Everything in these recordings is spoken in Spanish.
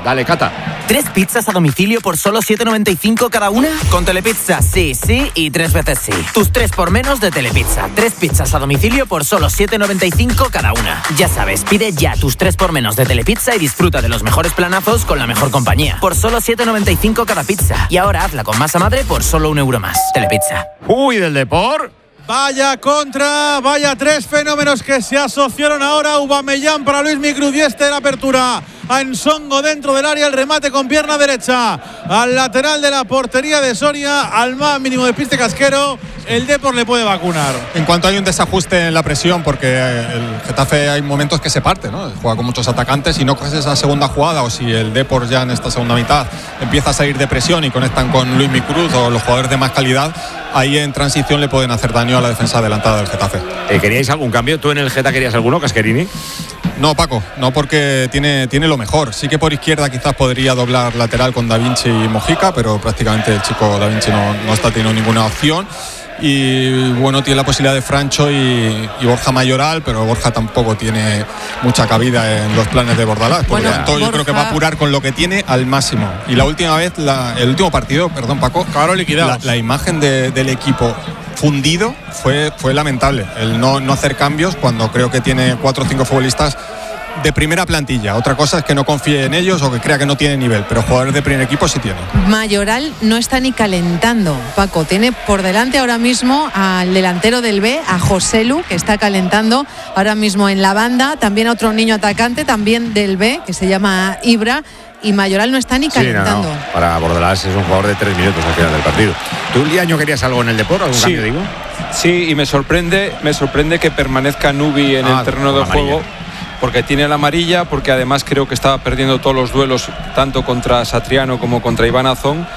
Dale, Cata. 3 pizzas a domicilio por solo 7,95 cada una. Con Telepizza, sí, sí y 3 veces sí. Tus 3 por menos de Telepizza. 3 pizzas a domicilio por solo 7,95 cada una. Ya sabes, pide ya tus 3 por menos de Telepizza y disfruta de los mejores planazos con la mejor compañía. Por solo 7,95 cada pizza. Y ahora hazla con masa madre por solo €1 más. Telepizza. Uy, del Depor. Vaya contra, vaya 3 fenómenos que se asociaron ahora. Aubameyang para Luismi Cruz y la apertura a Nsongo dentro del área, el remate con pierna derecha al lateral de la portería de Soria, al más mínimo despiste Casquero. El Depor le puede vacunar. En cuanto hay un desajuste en la presión, porque el Getafe hay momentos que se parte, ¿no? Juega con muchos atacantes y no coges esa segunda jugada, o si el Depor ya en esta segunda mitad empieza a salir de presión y conectan con Luismi Cruz o los jugadores de más calidad, ahí en transición le pueden hacer daño a la defensa adelantada del Getafe. ¿Queríais algún cambio? ¿Tú en el Geta querías alguno, Casquerini? No, Paco, no, porque tiene lo mejor. Sí que por izquierda quizás podría doblar lateral con Da Vinci y Mojica, pero prácticamente el chico Da Vinci no está teniendo ninguna opción. Y bueno, tiene la posibilidad de Francho y Borja Mayoral, pero Borja tampoco tiene mucha cabida en los planes de Bordalás. Por lo tanto, yo creo que va a apurar con lo que tiene al máximo. Y la última vez, el último partido, perdón, Paco, acabaron liquidados. La imagen del equipo fundido fue lamentable. El no hacer cambios cuando creo que tiene 4 o 5 futbolistas de primera plantilla. Otra cosa es que no confíe en ellos o que crea que no tiene nivel, pero jugadores de primer equipo sí tiene. Mayoral no está ni calentando, Paco. Tiene por delante ahora mismo al delantero del B, a Joselu, que está calentando ahora mismo en la banda. También a otro niño atacante, también del B, que se llama Ibra. Y Mayoral no está ni calentando. Sí, no. Para Bordalás es un jugador de 3 minutos al final del partido. ¿Tú, Liaño, querías algo en el Depor? ¿Algún cambio, digo? Sí, y me sorprende que permanezca Nubi en el terreno de juego, porque tiene la amarilla, porque además creo que estaba perdiendo todos los duelos, tanto contra Satriano como contra Iván Azón.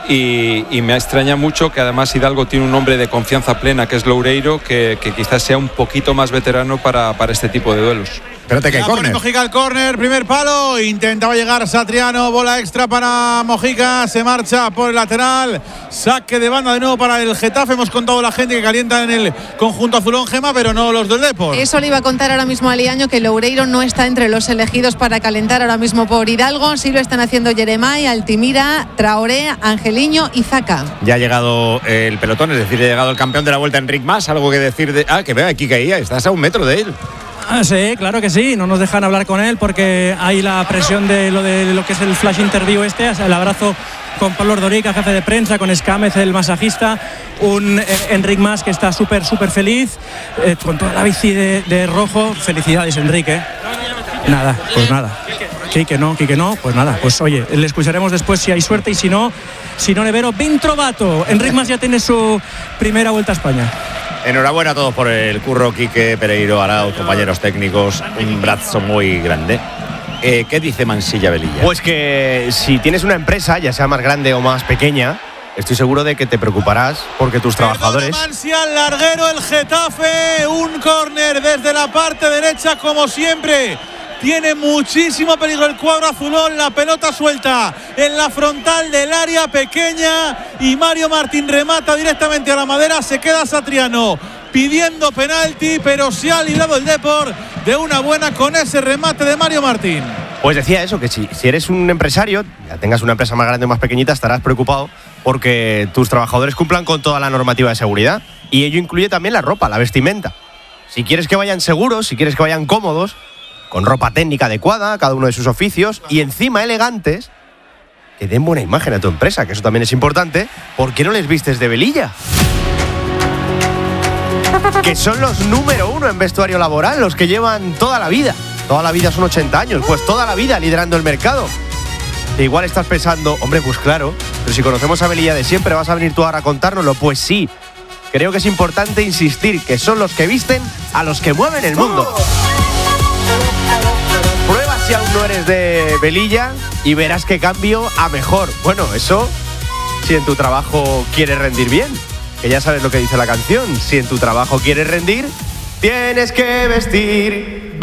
Y me extraña mucho que además Hidalgo tiene un hombre de confianza plena, que es Loureiro, que quizás sea un poquito más veterano para este tipo de duelos. Espérate que hay córner. Mojica al córner, primer palo, intentaba llegar Satriano, bola extra para Mojica, se marcha por el lateral, saque de banda de nuevo para el Getafe. Hemos contado la gente que calienta en el conjunto azulón, Gema, pero no los del Depor. Eso le iba a contar ahora mismo a Liaño, que Loureiro no está entre los elegidos para calentar ahora mismo por Hidalgo. Sí lo están haciendo Yeremay, Altimira, Traoré, Angeliño y Zaka. Ya ha llegado el pelotón, es decir, ha llegado el campeón de la Vuelta, Enric Mas. Algo que decir de... que vea, aquí caía, estás a 1 metro de él. Sí, claro que sí, no nos dejan hablar con él porque hay la presión de lo que es el flash interview el abrazo con Pablo Ordorica, jefe de prensa, con Escámez, el masajista, un Enric Mas que está súper feliz, con toda la bici de rojo. Felicidades, Enrique. Nada, pues nada. Sí, que no, pues nada, pues oye, le escucharemos después si hay suerte y si no, Nevero, ben trovato. Enric Mas ya tiene su primera Vuelta a España. Enhorabuena a todos por el curro, Quique, Pereiro, Arauz, compañeros técnicos, un brazo muy grande. ¿Qué dice Mansilla Velilla? Pues que si tienes una empresa, ya sea más grande o más pequeña, estoy seguro de que te preocuparás porque tus trabajadores... Mansia, larguero el Getafe, un córner desde la parte derecha como siempre. Tiene muchísimo peligro el cuadro azulón, la pelota suelta en la frontal del área pequeña y Mario Martín remata directamente a la madera. Se queda Satriano pidiendo penalti, pero se ha librado el Depor de una buena con ese remate de Mario Martín. Pues decía eso, que si eres un empresario, ya tengas una empresa más grande o más pequeñita, estarás preocupado porque tus trabajadores cumplan con toda la normativa de seguridad, y ello incluye también la ropa, la vestimenta. Si quieres que vayan seguros, si quieres que vayan cómodos, con ropa técnica adecuada, cada uno de sus oficios, y encima elegantes, que den buena imagen a tu empresa, que eso también es importante. ¿Por qué no les vistes de velilla? Que son los número 1 en vestuario laboral, los que llevan toda la vida. Toda la vida son 80 años, pues toda la vida liderando el mercado. Que igual estás pensando, hombre, pues claro, pero si conocemos a Velilla de siempre, ¿vas a venir tú ahora a contárnoslo? Pues sí. Creo que es importante insistir que son los que visten a los que mueven el mundo. Prueba si aún no eres de Velilla y verás que cambio a mejor. Bueno, eso si en tu trabajo quieres rendir bien, que ya sabes lo que dice la canción. Si en tu trabajo quieres rendir, tienes que vestir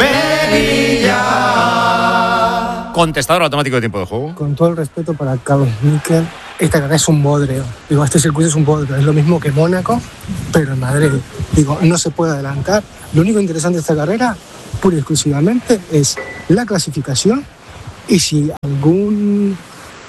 Velilla. Contestador automático de tiempo de juego. Con todo el respeto para Carlos Miquel, esta carrera es un bodrio. Digo, este circuito es un bodrio. Es lo mismo que Mónaco, pero en Madrid. Digo, no se puede adelantar. Lo único interesante de esta carrera, pura y exclusivamente, es la clasificación, y si algún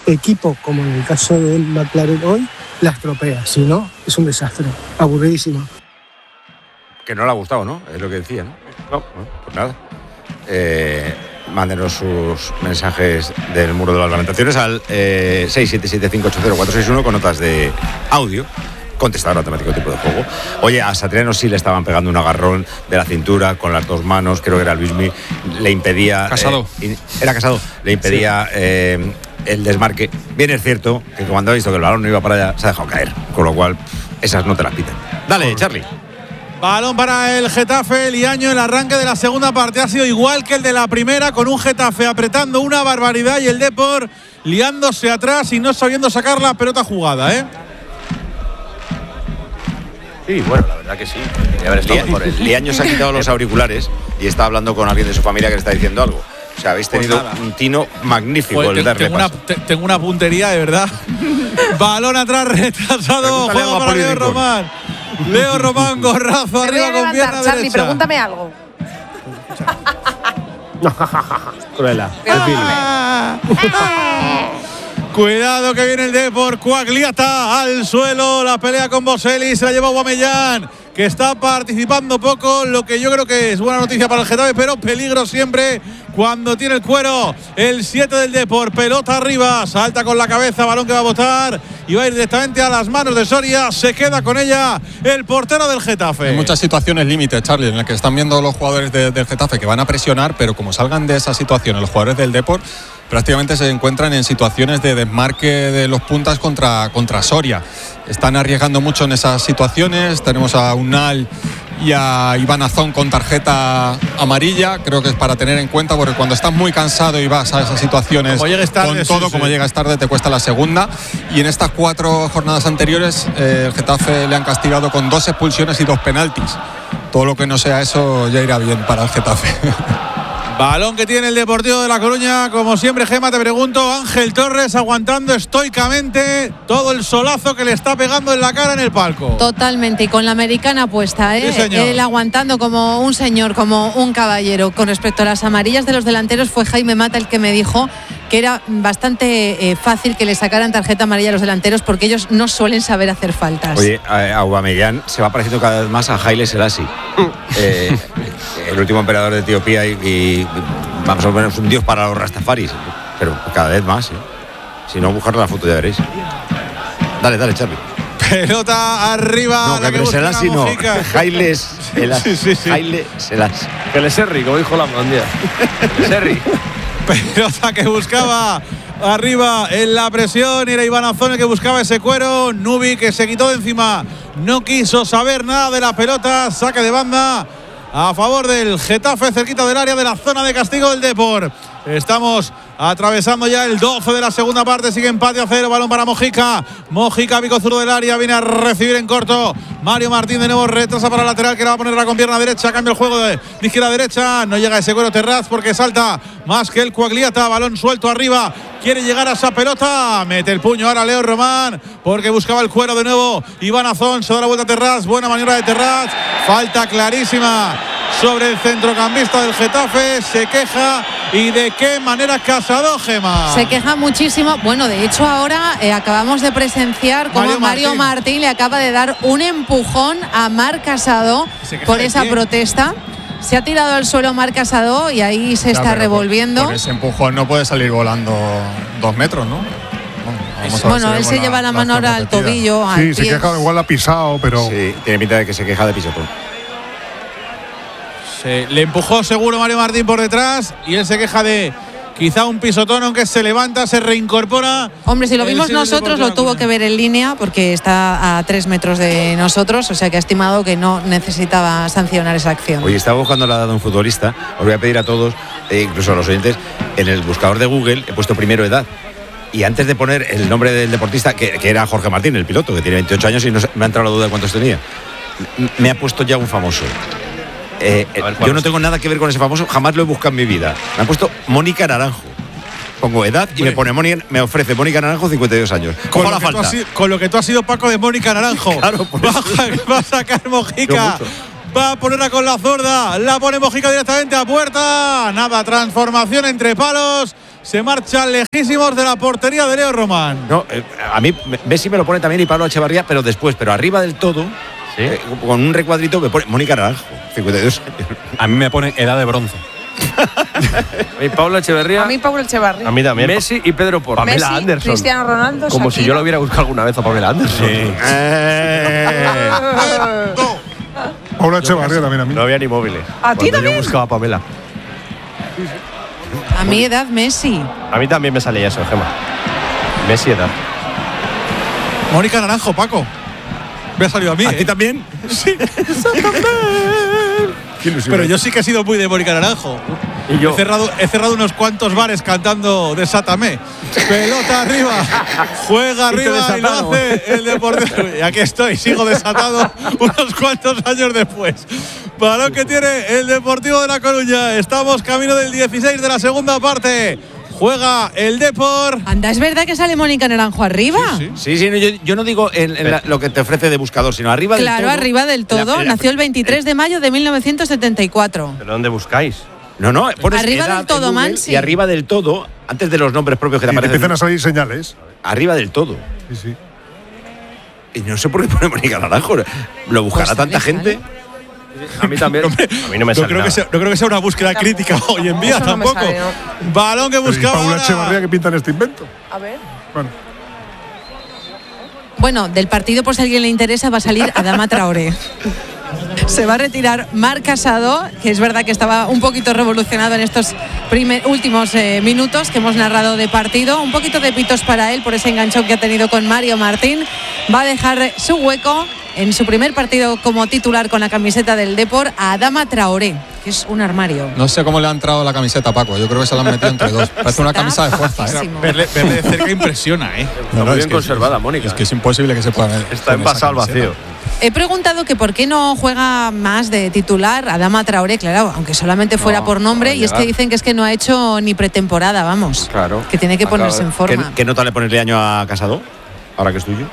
equipo, como en el caso de McLaren hoy, la estropea. Si no, es un desastre. Aburridísimo. Que no le ha gustado, ¿no? Es lo que decía, ¿no? No, pues nada. Mándenos sus mensajes del muro de las lamentaciones al 677580461 con notas de audio. Contestador automático tipo de juego. Oye, a Satriano sí le estaban pegando un agarrón de la cintura con las dos manos, creo que era Luismi, le impedía... Casado. Era Casado, le impedía el desmarque. Bien es cierto que cuando ha visto que el balón no iba para allá, se ha dejado caer, con lo cual esas no te las pitan. Dale, Charlie. Balón para el Getafe, Liaño. El arranque de la segunda parte ha sido igual que el de la primera, con un Getafe apretando una barbaridad y el Depor liándose atrás y no sabiendo sacar la pelota jugada, ¿eh? Sí, bueno, la verdad que sí. Liaño se ha quitado los auriculares y está hablando con alguien de su familia que le está diciendo algo. O sea, habéis tenido un tino magnífico el darle paso. Tengo una puntería, de verdad. Balón atrás, retrasado. Juego para Leo Román. Leo Román, gorrazo arriba con pierna Charlie, derecha. pregúntame algo. Cruela. Cuidado que viene el Depor. Quagliata al suelo. La pelea con Boselli. Se la lleva Aubameyang, que está participando poco, lo que yo creo que es buena noticia para el Getafe, pero peligro siempre cuando tiene el cuero. El 7 del Depor, pelota arriba, salta con la cabeza, balón que va a botar y va a ir directamente a las manos de Soria. Se queda con ella el portero del Getafe. Hay muchas situaciones límites, Charlie, en las que están viendo los jugadores del Getafe que van a presionar, pero como salgan de esas situaciones los jugadores del Depor, prácticamente se encuentran en situaciones de desmarque de los puntas contra Soria. Están arriesgando mucho en esas situaciones. Tenemos a Unal y a Iván Azón con tarjeta amarilla. Creo que es para tener en cuenta, porque cuando estás muy cansado y vas a esas situaciones como llegues tarde, con todo, como llegas tarde, te cuesta la segunda. Y en estas 4 jornadas anteriores el Getafe le han castigado con 2 expulsiones y 2 penaltis. Todo lo que no sea eso ya irá bien para el Getafe. Balón que tiene el Deportivo de La Coruña. Como siempre, Gema, te pregunto, Ángel Torres aguantando estoicamente todo el solazo que le está pegando en la cara en el palco. Totalmente, y con la americana puesta, ¿eh? Sí, señor. Él aguantando como un señor, como un caballero. Con respecto a las amarillas de los delanteros, fue Jaime Mata el que me dijo que era bastante fácil que le sacaran tarjeta amarilla a los delanteros, porque ellos no suelen saber hacer faltas. Oye, Aubameyang se va pareciendo cada vez más a Haile Selassie, el último emperador de Etiopía y vamos a ver, un dios para los rastafaris, pero cada vez más, ¿eh? Si no, buscar la foto ya veréis. Dale, Charlie. Pelota arriba. No, la que Selassie no. Haile Selassie. Sí. Haile Selassie. Que le Serri, como dijo la Mandía. Serri. Pelota que buscaba arriba en la presión. Era Iván Azón el que buscaba ese cuero. Nubi, que se quitó de encima, no quiso saber nada de la pelota. Saque de banda a favor del Getafe, cerquita del área de la zona de castigo del Depor. Estamos atravesando ya el 12 de la segunda parte. Sigue empate a 0. Balón para Mojica. Mojica, pico zurdo del área. Viene a recibir en corto Mario Martín. De nuevo retrasa para lateral, que la va a poner con pierna derecha. Cambia el juego de izquierda a derecha. No llega ese cuero Terraz porque salta más que el Quagliata. Balón suelto arriba. Quiere llegar a esa pelota. Mete el puño ahora Leo Román, porque buscaba el cuero de nuevo Iván Azón. Se da la vuelta a Terraz. Buena maniobra de Terraz. Falta clarísima sobre el centrocampista del Getafe. Se queja, y de qué manera Casado, Gema. Se queja muchísimo. Bueno, de hecho ahora acabamos de presenciar cómo Mario Martín le acaba de dar un empujón a Marc Casado por esa protesta. Se ha tirado al suelo Marc Casado y ahí se está revolviendo. Por ese empujón no puede salir volando 2 metros, ¿no? Bueno, él se lleva la mano ahora al tobillo, al pie. Se queja, igual la ha pisado, pero... Sí, tiene pinta de que se queja de pisotón. Le empujó seguro Mario Martín por detrás y él se queja de quizá un pisotón, aunque se levanta, se reincorpora. Hombre, si lo vimos nosotros, lo tuvo que ver en línea, porque está a 3 metros de nosotros, o sea que ha estimado que no necesitaba sancionar esa acción. Oye, estaba buscando la edad de un futbolista. Os voy a pedir a todos, incluso a los oyentes, en el buscador de Google he puesto primero edad. Y antes de poner el nombre del deportista, que era Jorge Martín, el piloto, que tiene 28 años y no me ha entrado la duda de cuántos tenía, me ha puesto ya un famoso. Yo no tengo nada que ver con ese famoso, jamás lo he buscado en mi vida. Me ha pusto Mónica Naranjo. Pongo edad y me pone me ofrece Mónica Naranjo 52 años. ¿Cómo la falta? Con lo que tú has sido Paco de Mónica Naranjo. Claro, va a sacar Mojica. Va a ponerla con la zurda. La pone Mojica directamente a puerta. Nada, transformación entre palos. se marchan lejísimos de la portería de Leo Román. No, a mí Messi me lo pone también y Pablo Echevarría, pero después, pero arriba del todo, ¿sí? Con un recuadrito me pone Mónica Naranjo, 52 años. A mí me pone edad de bronce. Y Pablo Echeverría. A mí Pablo Echevarría. A mí también. Messi y Pedro Porro. Pamela Messi, Anderson. Cristiano Ronaldo. Como Shakira. si yo lo hubiera buscado alguna vez a Pamela Anderson. Sí. Paula Echevarría también a mí. No había ni móviles. ¿A ti Cuando también? Yo buscaba a Pamela. A mi edad, Messi. A mí también me salía eso, Gemma. Messi edad. Mónica Naranjo, Paco. Me ha salido a mí. ¿A ti también? Sí. Pero yo sí que he sido muy de Mónica Naranjo. Y yo. He cerrado unos cuantos bares cantando Desátame. Pelota arriba. Juega arriba y lo hace el Deportivo. Y aquí estoy, sigo desatado unos cuantos años después. Balón que tiene el Deportivo de La Coruña. Estamos camino del 16 de la segunda parte. Juega el Depor. Anda, ¿es verdad que sale Mónica Naranjo arriba? Sí, no, yo no digo lo que te ofrece de buscador, sino arriba del todo. Claro, arriba del todo. Nació el 23 de mayo de 1974. ¿Pero dónde buscáis? No, pones arriba edad del todo, en Google Mansi. Y arriba del todo, antes de los nombres propios que te Y te aparecen. empiezan a salir señales. Arriba del todo. Sí. Y no sé por qué pone Mónica Naranjo. ¿Lo buscará Pues tanta sale. gente? A mí también. A mí no me sale nada. No creo que sea una búsqueda crítica hoy en día Eso no me tampoco. sale, ¿no? Balón que Pero ¿y buscaba. Paula ahora. Echevarría que pintan este invento? A ver. Bueno, Bueno, del partido, por si a alguien le interesa, va a salir Adama Traoré. Se va a retirar Marc Casado, que es verdad que estaba un poquito revolucionado en estos últimos minutos que hemos narrado de partido. Un poquito de pitos para él por ese enganchón que ha tenido con Mario Martín. Va a dejar su hueco en su primer partido como titular con la camiseta del Depor a Adama Traoré, que es un armario. No sé cómo le ha entrado la camiseta a Paco. Yo creo que se la han metido entre dos. Parece una camisa de fuerza. Bajísimo. Verle de cerca impresiona, ¿eh? No, Muy es bien que conservada, Mónica. Es que es imposible que se pueda. Está envasado al vacío. He preguntado que por qué no juega más de titular Adama Traoré, claro, aunque solamente fuera por nombre, y es que dicen que no ha hecho ni pretemporada, vamos. Claro. Que tiene que ponerse en forma. ¿Qué nota le pones de año a Casado? Ahora que es tuyo.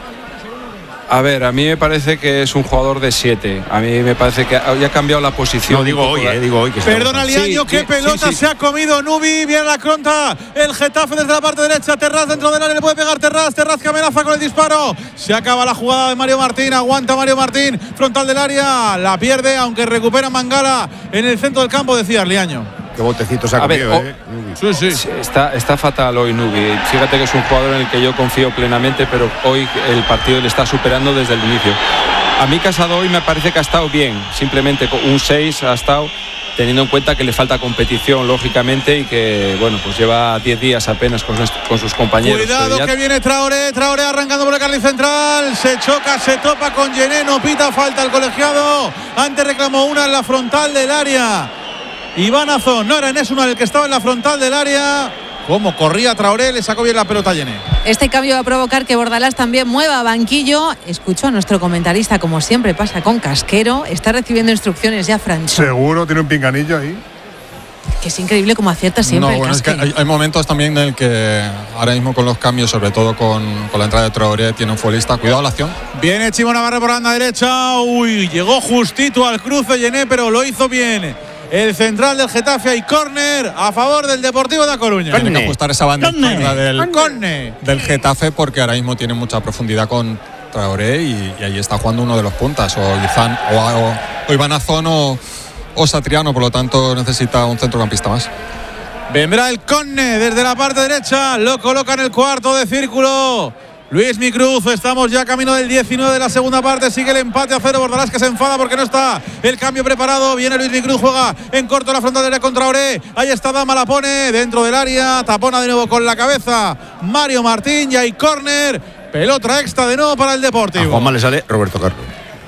A ver, a mí me parece que es un jugador de 7. A mí me parece que ya ha cambiado la posición. No, digo hoy. Que Perdona, Liaño, qué pelota se ha comido Nubi. Viene la contra. El Getafe desde la parte derecha. Terraz dentro del área. Le puede pegar Terraz que amenaza con el disparo. Se acaba la jugada de Mario Martín. Aguanta Mario Martín. Frontal del área. La pierde, aunque recupera Mangala en el centro del campo, decía Liaño. Qué botecito se ha comido, Sí. Está fatal hoy Nubi. Fíjate que es un jugador en el que yo confío plenamente, pero hoy el partido le está superando desde el inicio. A mí Casado hoy me parece que ha estado bien. Simplemente con un 6 ha estado, teniendo en cuenta que le falta competición, lógicamente, y que, bueno, pues lleva 10 días apenas con sus compañeros. Cuidado que viene Traoré arrancando por el carril central, se choca, se topa con Yené, no pita falta el colegiado, antes reclamó una en la frontal del área. Iván Azón, no era Nesuna el que estaba en la frontal del área. Como corría Traoré, le sacó bien la pelota a Yené. Este cambio va a provocar que Bordalás también mueva banquillo. Escucho a nuestro comentarista, como siempre pasa con Casquero. Está recibiendo instrucciones ya Francho. seguro tiene un pinganillo ahí. Que es increíble como acierta siempre No, el bueno, es Casque. que hay momentos también en el que ahora mismo con los cambios, sobre todo con la entrada de Traoré, tiene un futbolista. Cuidado la acción. Viene Chimo Navarro por la banda derecha. Uy, llegó justito al cruce Yené, pero lo hizo bien. El central del Getafe y córner a favor del Deportivo de La Coruña. Tiene que ajustar esa banda izquierda del Getafe, porque ahora mismo tiene mucha profundidad con Traoré y ahí está jugando uno de los puntas, o Iván Azón o Satriano, por lo tanto necesita un centrocampista más. Vendrá el córner desde la parte derecha, lo coloca en el cuarto de círculo Luis Micruz. Estamos ya camino del 19 de la segunda parte. Sigue el empate a 0. Bordalás que se enfada porque no está el cambio preparado. Viene Luis Micruz, juega en corto la frontal del área contra Traoré. Ahí está Dama, la pone dentro del área. Tapona de nuevo con la cabeza Mario Martín. Y hay córner. Pelota extra de nuevo para el Deportivo. A Juanma le sale Roberto Carlos.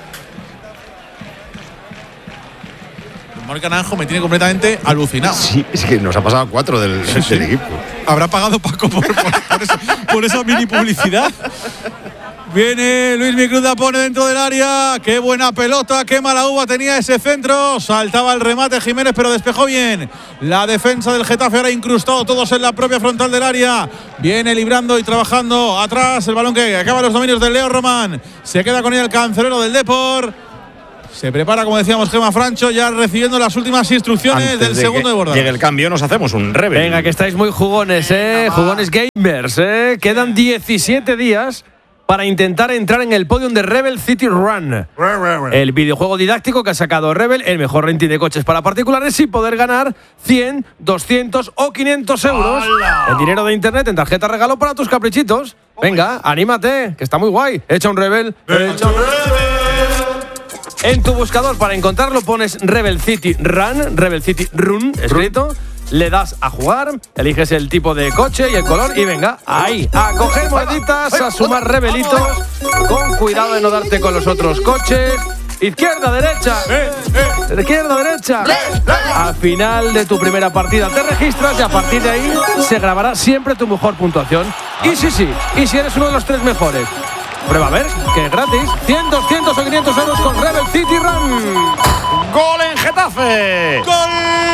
Mónica Naranjo me tiene completamente alucinado. Sí, es que nos ha pasado 4 del equipo. ¿Habrá pagado Paco por esa mini publicidad? Viene Luis Micruz, la pone dentro del área. Qué buena pelota, qué mala uva tenía ese centro. Saltaba el remate Jiménez, pero despejó bien la defensa del Getafe. Ahora incrustado todos en la propia frontal del área. Viene librando y trabajando atrás. El balón que acaba los dominios del Leo Román. Se queda con él el cancelero del Depor. Se prepara, como decíamos, Gemma Francho, ya recibiendo las últimas instrucciones del segundo de Bordalás. Llegue el cambio, nos hacemos un Rebel. Venga, que estáis muy jugones, jugones gamers, Quedan 17 días para intentar entrar en el podium de Rebel City Run. El videojuego didáctico que ha sacado Rebel, el mejor renting de coches para particulares y poder ganar 100, 200 o 500 euros en dinero de internet en tarjeta regalo para tus caprichitos. Venga, anímate, que está muy guay. Echa un Rebel. Echa un Rebel. En tu buscador para encontrarlo pones Rebel City Run escrito. Le das a jugar, eliges el tipo de coche y el color y venga, ahí, a coger moneditas, a sumar rebelitos, con cuidado de no darte con los otros coches. Izquierda, derecha, izquierda, derecha. Al final de tu primera partida te registras y a partir de ahí se grabará siempre tu mejor puntuación. Y y si eres uno de los 3 mejores, prueba a ver, que es gratis, 100, 200 o 500 euros con Rebel City Run. ¡Gol en Getafe! ¡Gol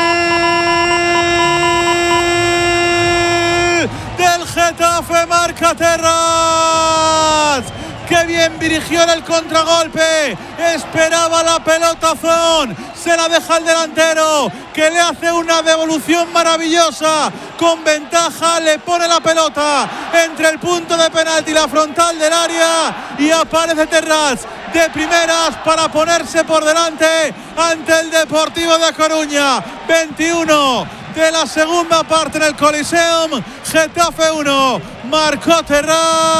del Getafe! Marca Terrats. ¡Qué bien dirigió en el contragolpe! Esperaba la pelota Zon. Se la deja al delantero, que le hace una devolución maravillosa. Con ventaja le pone la pelota entre el punto de penalti y la frontal del área. Y aparece Terrats de primeras para ponerse por delante ante el Deportivo de Coruña. 21 de la segunda parte en el Coliseum. Getafe 1, marcó Terrats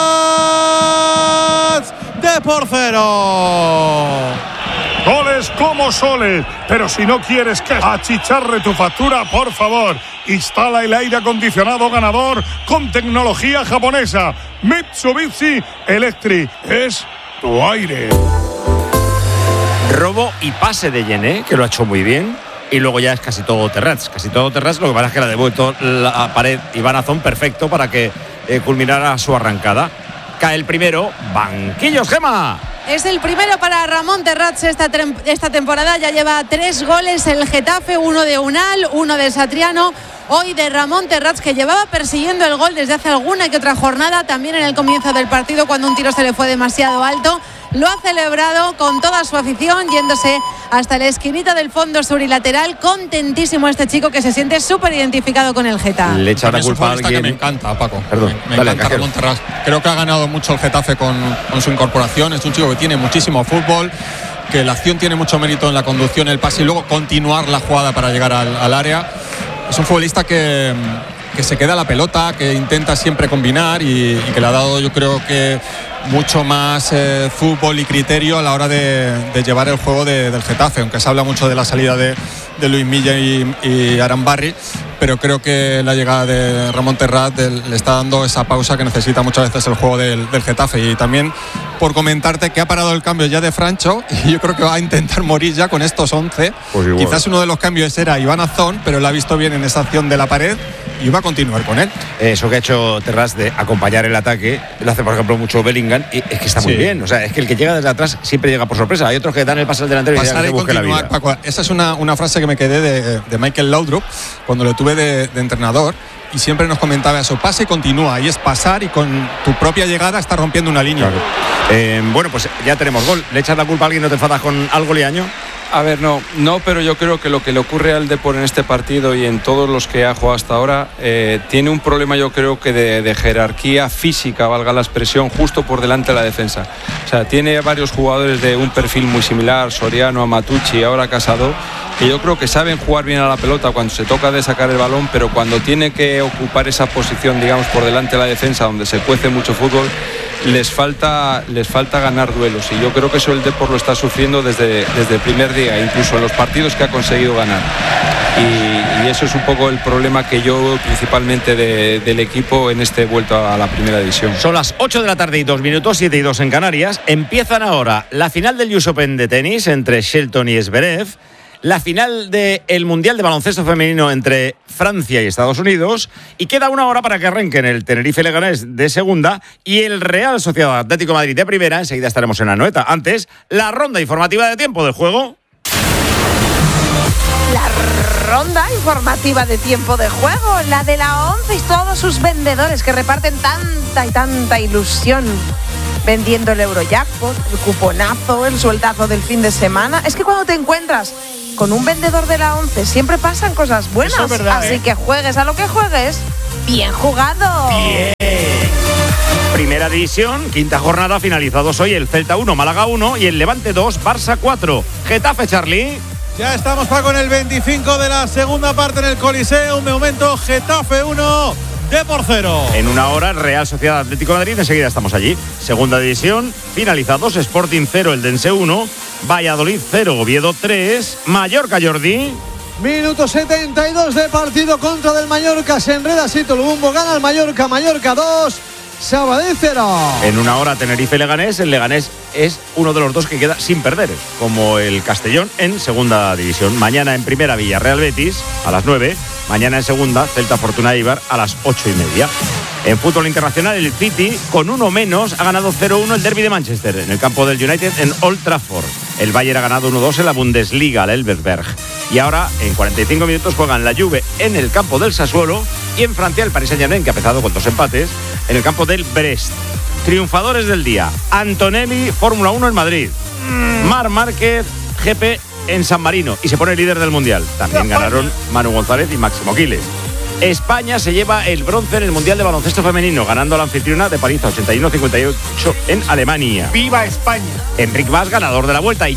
de por 0. Goles como soles, pero si no quieres que achicharre tu factura, por favor, instala el aire acondicionado ganador con tecnología japonesa. Mitsubishi Electric es tu aire. Robo y pase de Yené, que lo ha hecho muy bien. Y luego ya es casi todo Terrats. Lo que pasa es que le ha devuelto la pared Iván Azón perfecto para que culminara su arrancada. Cae el primero, banquillos, Gema. Es el primero para Ramón Terrats esta temporada. Ya lleva 3 goles el Getafe, 1 de Unal, 1 de Satriano. Hoy de Ramón Terrats, que llevaba persiguiendo el gol desde hace alguna que otra jornada, también en el comienzo del partido cuando un tiro se le fue demasiado alto. Lo ha celebrado con toda su afición, yéndose hasta la esquinita del fondo sur y lateral. Contentísimo este chico, que se siente súper identificado con el Getafe. Le echa la culpa a alguien. Que me encanta, Paco. Perdón, me encanta Ramón Terrats. Creo que ha ganado mucho el Getafe con su incorporación. Es un chico que tiene muchísimo fútbol, que la acción tiene mucho mérito en la conducción, el pase y luego continuar la jugada para llegar al área. Es un futbolista que se queda la pelota, que intenta siempre combinar y que le ha dado, yo creo que, mucho más fútbol y criterio a la hora de llevar el juego del Getafe, aunque se habla mucho de la salida de Luis Milla y Arambarri, pero creo que la llegada de Ramón Terrats le está dando esa pausa que necesita muchas veces el juego del Getafe. Y también por comentarte que ha parado el cambio ya de Francho, y yo creo que va a intentar morir ya con estos 11. Pues quizás uno de los cambios era Iván Azón, pero lo ha visto bien en esa acción de la pared y va a continuar con él. Eso que ha hecho Terrats de acompañar el ataque lo hace, por ejemplo, mucho Bellingham, y es que está muy bien. O sea, es que el que llega desde atrás siempre llega por sorpresa. Hay otros que dan el pase al delantero y ya que se busque la vida. Paco, esa es una frase que me quedé de Michael Laudrup cuando lo tuve de entrenador, y siempre nos comentaba eso: pase y continúa, y es pasar y con tu propia llegada estás rompiendo una línea. Claro. Bueno, pues ya tenemos gol. ¿Le echas la culpa a alguien? ¿No te enfadas con algo, Liaño? A ver, no, pero yo creo que lo que le ocurre al Depor en este partido y en todos los que ha jugado hasta ahora, tiene un problema, yo creo que de jerarquía física, valga la expresión, justo por delante de la defensa. O sea, tiene varios jugadores de un perfil muy similar, Soriano, Amatucci, ahora Casado, que yo creo que saben jugar bien a la pelota cuando se toca de sacar el balón, pero cuando tiene que ocupar esa posición, digamos, por delante de la defensa, donde se cuece mucho fútbol, les falta ganar duelos, y yo creo que eso el Depor lo está sufriendo desde el primer día, incluso en los partidos que ha conseguido ganar, y eso es un poco el problema que yo veo principalmente del equipo en este vuelto a la primera división. Son las 8 de la tarde y 2 minutos, 7 y 2 en Canarias. Empiezan ahora la final del US Open de tenis entre Shelton y Zverev, la final del Mundial de Baloncesto Femenino entre Francia y Estados Unidos, y queda una hora para que arranquen el Tenerife Leganés de segunda y el Real Sociedad Atlético de Madrid de primera. Enseguida estaremos en Anoeta. Antes, la ronda informativa de tiempo del juego. La ronda informativa de tiempo de juego, la de la 11 y todos sus vendedores que reparten tanta y tanta ilusión vendiendo el Eurojackpot, el cuponazo, el sueldazo del fin de semana. Es que cuando te encuentras con un vendedor de la 11 siempre pasan cosas buenas. Eso es verdad, así que juegues a lo que juegues, bien jugado. Bien. Primera división, quinta jornada, finalizados hoy el Celta 1, Málaga 1 y el Levante 2, Barça 4. Getafe, Charlie. Ya estamos, Paco, en el 25 de la segunda parte en el Coliseum. De momento, Getafe 1, Depor 0. En una hora, Real Sociedad Atlético de Madrid. Enseguida estamos allí. Segunda división, finalizados, Sporting 0, Eldense 1, Valladolid 0, Oviedo 3, Mallorca, Jordi. Minuto 72 de partido contra del Mallorca. Se enreda Sito Lubumbo, gana el Mallorca. Mallorca 2, Sabadell 0. En una hora, Tenerife-Leganés. El Leganés es uno de los dos que queda sin perder, como el Castellón en segunda división. Mañana en primera, Villarreal Betis a las 9. Mañana en segunda, Celta Fortuna Eibar a las 8:30. En fútbol internacional, el City, con uno menos, ha ganado 0-1 el derbi de Manchester en el campo del United en Old Trafford. El Bayern ha ganado 1-2 en la Bundesliga, el Elversberg. Y ahora, en 45 minutos, juegan la Juve en el campo del Sassuolo y en Francia el Paris Saint-Germain, que ha empezado con 2 empates, en el campo del Brest. Triunfadores del día: Antonelli, Fórmula 1 en Madrid. Marc Márquez, GP en San Marino, y se pone líder del Mundial. También ganaron Manu González y Máximo Quiles. España se lleva el bronce en el Mundial de Baloncesto Femenino, ganando a la anfitriona de París 81-58 en Alemania. ¡Viva España! Enric Mas, ganador de la vuelta, y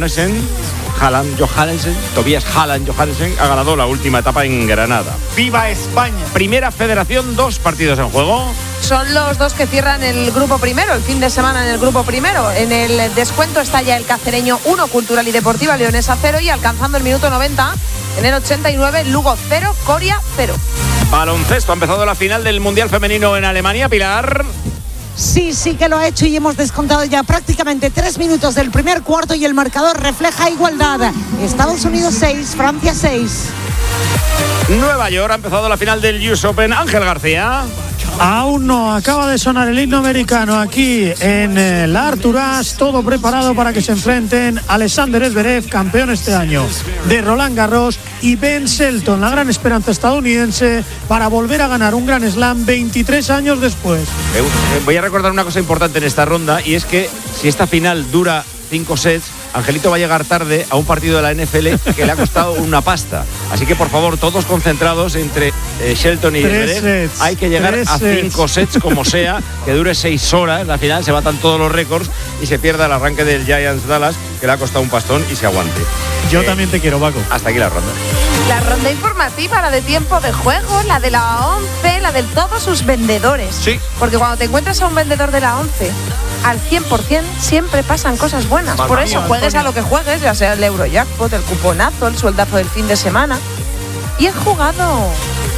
Tobias Haaland Johansen ha ganado la última etapa en Granada. ¡Viva España! Primera Federación, 2 partidos en juego. Son los dos que cierran el grupo primero, el fin de semana en el grupo primero. En el descuento está ya el Cacereño 1, Cultural y Deportiva Leonesa 0, y alcanzando el minuto 90, en el 89, Lugo 0, Coria 0. Baloncesto, ha empezado la final del Mundial Femenino en Alemania, Pilar. Sí que lo ha hecho y hemos descontado ya prácticamente 3 minutos del primer cuarto y el marcador refleja igualdad. Estados Unidos 6, Francia 6. Nueva York, ha empezado la final del US Open. Ángel García. Aún no, acaba de sonar el himno americano aquí en la Arthur Ashe, todo preparado para que se enfrenten Alexander Zverev, campeón este año de Roland Garros, y Ben Shelton, la gran esperanza estadounidense para volver a ganar un Grand Slam 23 años después. Voy a recordar una cosa importante en esta ronda, y es que si esta final dura 5 sets, Angelito va a llegar tarde a un partido de la NFL que le ha costado una pasta. Así que, por favor, todos concentrados entre Shelton y Zverev. Hay que llegar a 5 sets como sea, que dure 6 horas. La final se batan todos los récords y se pierda el arranque del Giants Dallas, que le ha costado un pastón, y se aguante. Yo también te quiero, Paco. Hasta aquí la ronda. La ronda informativa, la de tiempo de juego, la de la 11, la de todos sus vendedores. Sí. Porque cuando te encuentras a un vendedor de la 11, al 100% siempre pasan cosas buenas. Por eso juegues a lo que juegues, ya sea el Eurojackpot, el cuponazo, el sueldazo del fin de semana. Y he jugado.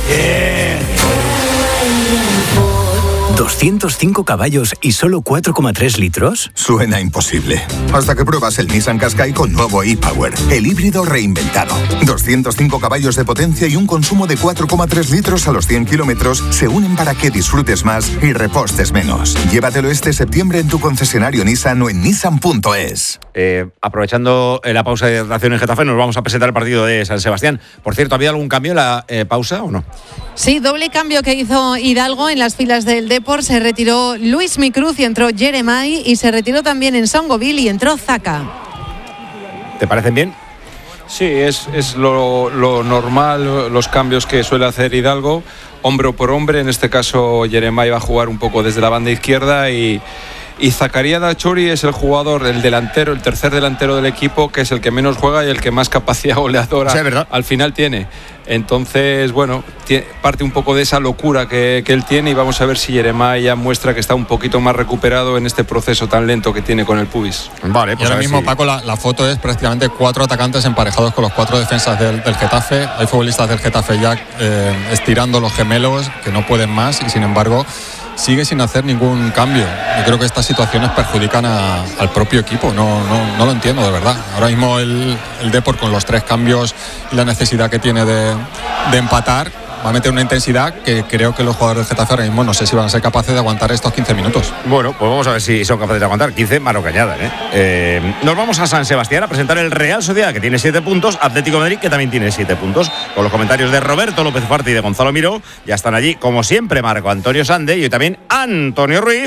205 caballos y solo 4,3 litros. Suena imposible. Hasta que pruebas el Nissan Qashqai con nuevo e-Power, el híbrido reinventado. 205 caballos de potencia y un consumo de 4,3 litros a los 100 kilómetros se unen para que disfrutes más y repostes menos. Llévatelo este septiembre en tu concesionario Nissan o en nissan.es. Aprovechando la pausa de hidratación en Getafe, nos vamos a presentar el partido de San Sebastián. Por cierto, ¿ha habido algún cambio en la pausa o no? Sí, doble cambio que hizo Hidalgo en las filas del Depor. Se retiró Luis Micruz y entró Jeremai, y se retiró también en Songoville y entró Zaka. ¿Te parecen bien? Sí, es lo normal, los cambios que suele hacer Hidalgo, hombre por hombre. En este caso, Jeremai va a jugar un poco desde la banda izquierda y Zakaria Dachori es el jugador, el delantero, el tercer delantero del equipo, que es el que menos juega y el que más capacidad goleadora al final tiene. Entonces, bueno, parte un poco de esa locura que él tiene, y vamos a ver si Jeremai ya muestra que está un poquito más recuperado en este proceso tan lento que tiene con el pubis. Vale, pues y ahora mismo, Paco, la foto es prácticamente 4 atacantes emparejados con los 4 defensas del Getafe. Hay futbolistas del Getafe ya estirando los gemelos, que no pueden más, y sin embargo sigue sin hacer ningún cambio. Yo creo que estas situaciones perjudican al propio equipo. No lo entiendo, de verdad. Ahora mismo el Depor, con los 3 cambios y la necesidad que tiene de empatar, va a meter una intensidad que creo que los jugadores del Getafe ahora mismo no sé si van a ser capaces de aguantar estos 15 minutos. Bueno, pues vamos a ver si son capaces de aguantar 15, mano cañada, Nos vamos a San Sebastián a presentar el Real Sociedad, que tiene 7 puntos, Atlético de Madrid, que también tiene 7 puntos. Con los comentarios de Roberto López Ufarte y de Gonzalo Miró, ya están allí, como siempre, Marco Antonio Sande y hoy también Antonio Ruiz.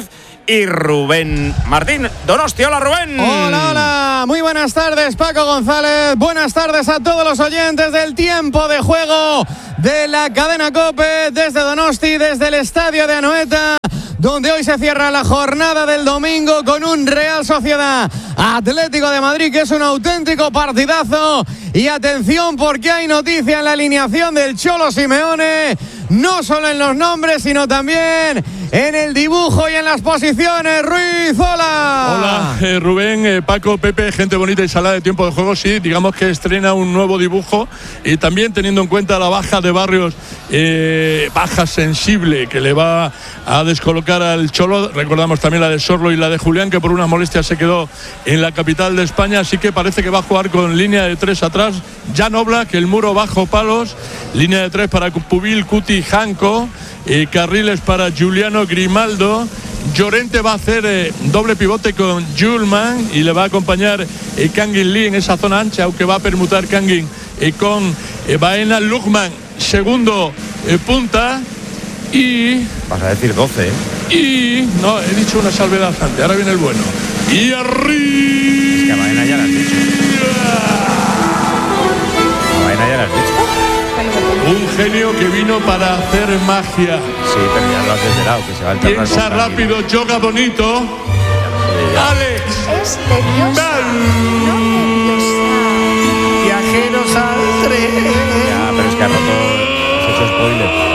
y Rubén Martín. Donosti, hola Rubén. Hola, muy buenas tardes Paco González, buenas tardes a todos los oyentes del tiempo de juego de la cadena COPE desde Donosti, desde el estadio de Anoeta, donde hoy se cierra la jornada del domingo con un Real Sociedad Atlético de Madrid que es un auténtico partidazo. Y atención porque hay noticia en la alineación del Cholo Simeone, no solo en los nombres sino también en el dibujo y en las posiciones. Ruiz, hola. Hola, Rubén, Paco, Pepe, gente bonita y salada de tiempo de juego. Sí, digamos que estrena un nuevo dibujo y también teniendo en cuenta la baja de Barrios, baja sensible que le va a descolocar al Cholo. Recordamos también la de Sorlo y la de Julián, que por unas molestias se quedó en la capital de España, así que parece que va a jugar con línea de 3 atrás. Jan Oblak, el muro bajo palos, línea de 3 para Pubil, Cuti, Janko, carriles para Giuliano, Grimaldo. Llorente va a hacer doble pivote con Julman y le va a acompañar Kangin Lee en esa zona ancha, aunque va a permutar Kangin con Baena. Lukman, segundo punta. Y vas a decir 12, Y no, he dicho una salvedad antes, ahora viene el bueno. Y arriba. Es que a Baena ya lo has dicho. A Baena ya lo has dicho. Un genio que vino para hacer magia. Sí, pero ya lo has desvelado, que se va a alternar. Piensa rápido, yoga bonito. Alex. Es nerviosa. No nerviosa. Viajeros al tren. Ya, pero es que ha roto. Has hecho spoiler.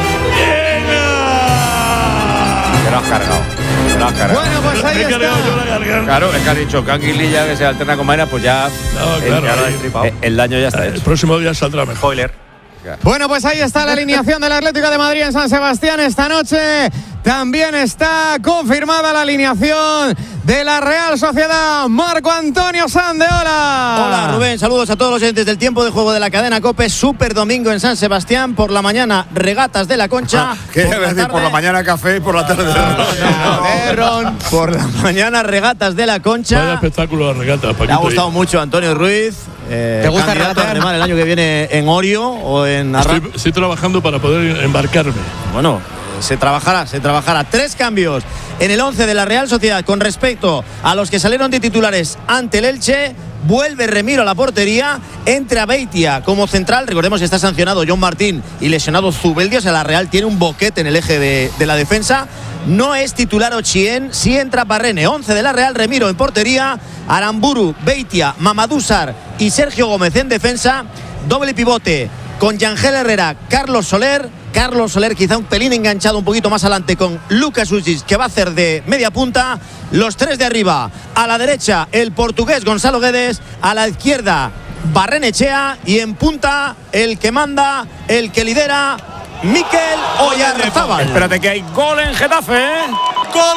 Te lo has cargado. Bueno, pues ahí está. Claro, es que ha dicho Kangin Lee ya que se alterna con Baena, pues ya, el daño ya está hecho. El próximo día saldrá mejor. Spoiler. Bueno, pues ahí está la alineación del Atlético de Madrid en San Sebastián esta noche. También está confirmada la alineación de la Real Sociedad. Marco Antonio Sande, hola. Hola Rubén, saludos a todos los oyentes del tiempo de juego de la cadena COPE. Super domingo en San Sebastián. Por la mañana, regatas de la Concha. Por la mañana café y por la tarde Ron. Por la mañana, regatas de la Concha. Vaya espectáculo de regatas. Me ha gustado mucho Antonio Ruiz. ¿Te gusta regatear? El año que viene en Orio o en Arras. Estoy trabajando para poder embarcarme. Bueno, se trabajará. 3 cambios en el 11 de la Real Sociedad con respecto a los que salieron de titulares ante el Elche. Vuelve Remiro a la portería, entra Beitia como central. Recordemos que está sancionado John Martín y lesionado Zubeldia. O sea, la Real tiene un boquete en el eje de la defensa. No es titular Ochien, sí entra Parrene. 11 de la Real, Remiro en portería, Aramburu, Beitia, Mamadou Sarr y Sergio Gómez en defensa. Doble pivote con Yangel Herrera, Carlos Soler quizá un pelín enganchado un poquito más adelante con Lucas Uzic, que va a hacer de media punta. Los 3 de arriba, a la derecha el portugués Gonzalo Guedes, a la izquierda Barrenechea y en punta el que manda, el que lidera, Mikel Oyarzábal. Espérate que hay gol en Getafe, ¿eh? Gol.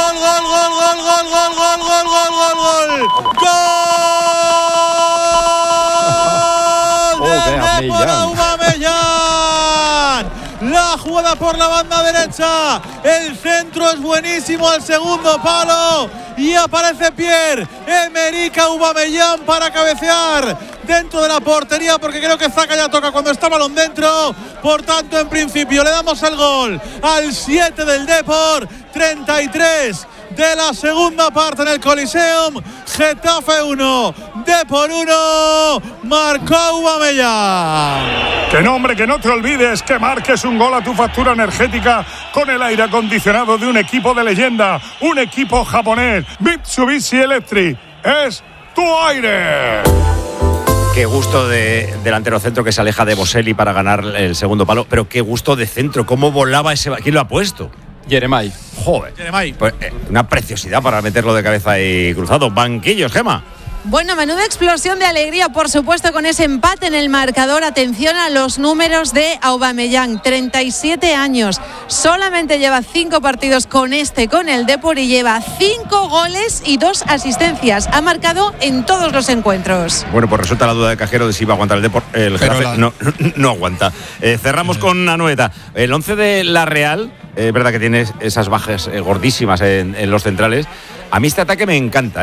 La jugada por la banda derecha, el centro es buenísimo al segundo palo y aparece Pierre-Emerick Aubameyang para cabecear dentro de la portería, porque creo que Zaka ya toca cuando está balón dentro. Por tanto, en principio le damos el gol al 7 del Depor, 33 de la segunda parte en el Coliseum. Getafe 1, Depor 1, marcó Aubameyang. Que no, hombre, que no te olvides que marques un gol a tu factura energética con el aire acondicionado de un equipo de leyenda, un equipo japonés, Mitsubishi Electric. Es tu aire. Qué gusto de delantero centro que se aleja de Boselli para ganar el segundo palo, pero qué gusto de centro, cómo volaba ese. ¿Quién lo ha puesto? Jeremai. Joder. Pues, una preciosidad para meterlo de cabeza y cruzado. Banquillos, Gema. Bueno, menuda explosión de alegría, por supuesto, con ese empate en el marcador. Atención a los números de Aubameyang, 37 años. Solamente lleva 5 partidos con el Depor y lleva 5 goles y 2 asistencias. Ha marcado en todos los encuentros. Bueno, pues resulta la duda de Cajero de si va a aguantar el Depor. El Getafe no aguanta. Cerramos con Anoeta. El 11 de la Real, verdad que tiene esas bajas gordísimas en los centrales. A mí este ataque me encanta, ¿eh?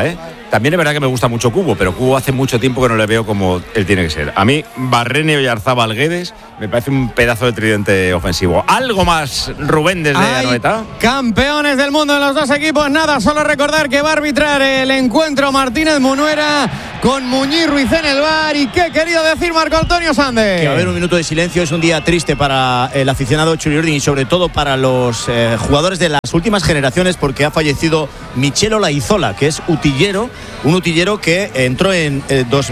También es verdad que me gusta mucho Cubo, pero Cubo hace mucho tiempo que no le veo como él tiene que ser. A mí, Barrene, Oyarzábal, Guedes me parece un pedazo de tridente ofensivo. ¿Algo más, Rubén, desde Anoeta? Campeones del mundo de los dos equipos. Nada, solo recordar que va a arbitrar el encuentro Martínez Munuera con Muñiz Ruiz en el bar. ¿Y qué querido decir Marco Antonio Sande? Que va a haber un minuto de silencio. Es un día triste para el aficionado Churiurdin y sobre todo para los jugadores de las últimas generaciones, porque ha fallecido Michelo Laizola, que es utillero, un utillero que entró en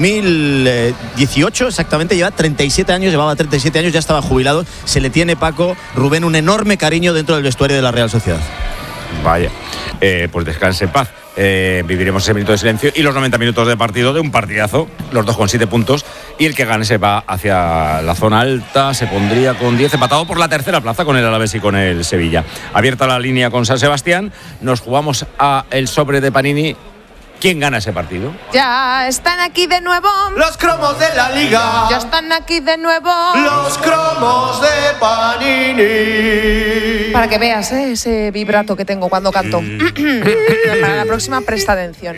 2018 exactamente, llevaba 37 años, ya estaba jubilado. Se le tiene, Paco, Rubén, un enorme cariño dentro del vestuario de la Real Sociedad. Vaya, pues descanse en paz. Viviremos ese minuto de silencio y los 90 minutos de partido, de un partidazo, los dos con 7 puntos, y el que gane se va hacia la zona alta, se pondría con 10, empatado por la tercera plaza con el Alavés y con el Sevilla. Abierta la línea con San Sebastián, nos jugamos a el sobre de Panini. ¿Quién gana ese partido? Ya están aquí de nuevo los cromos de la Liga. Ya están aquí de nuevo los cromos de Panini. Para que veas ese vibrato que tengo cuando canto. Para la próxima, presta atención.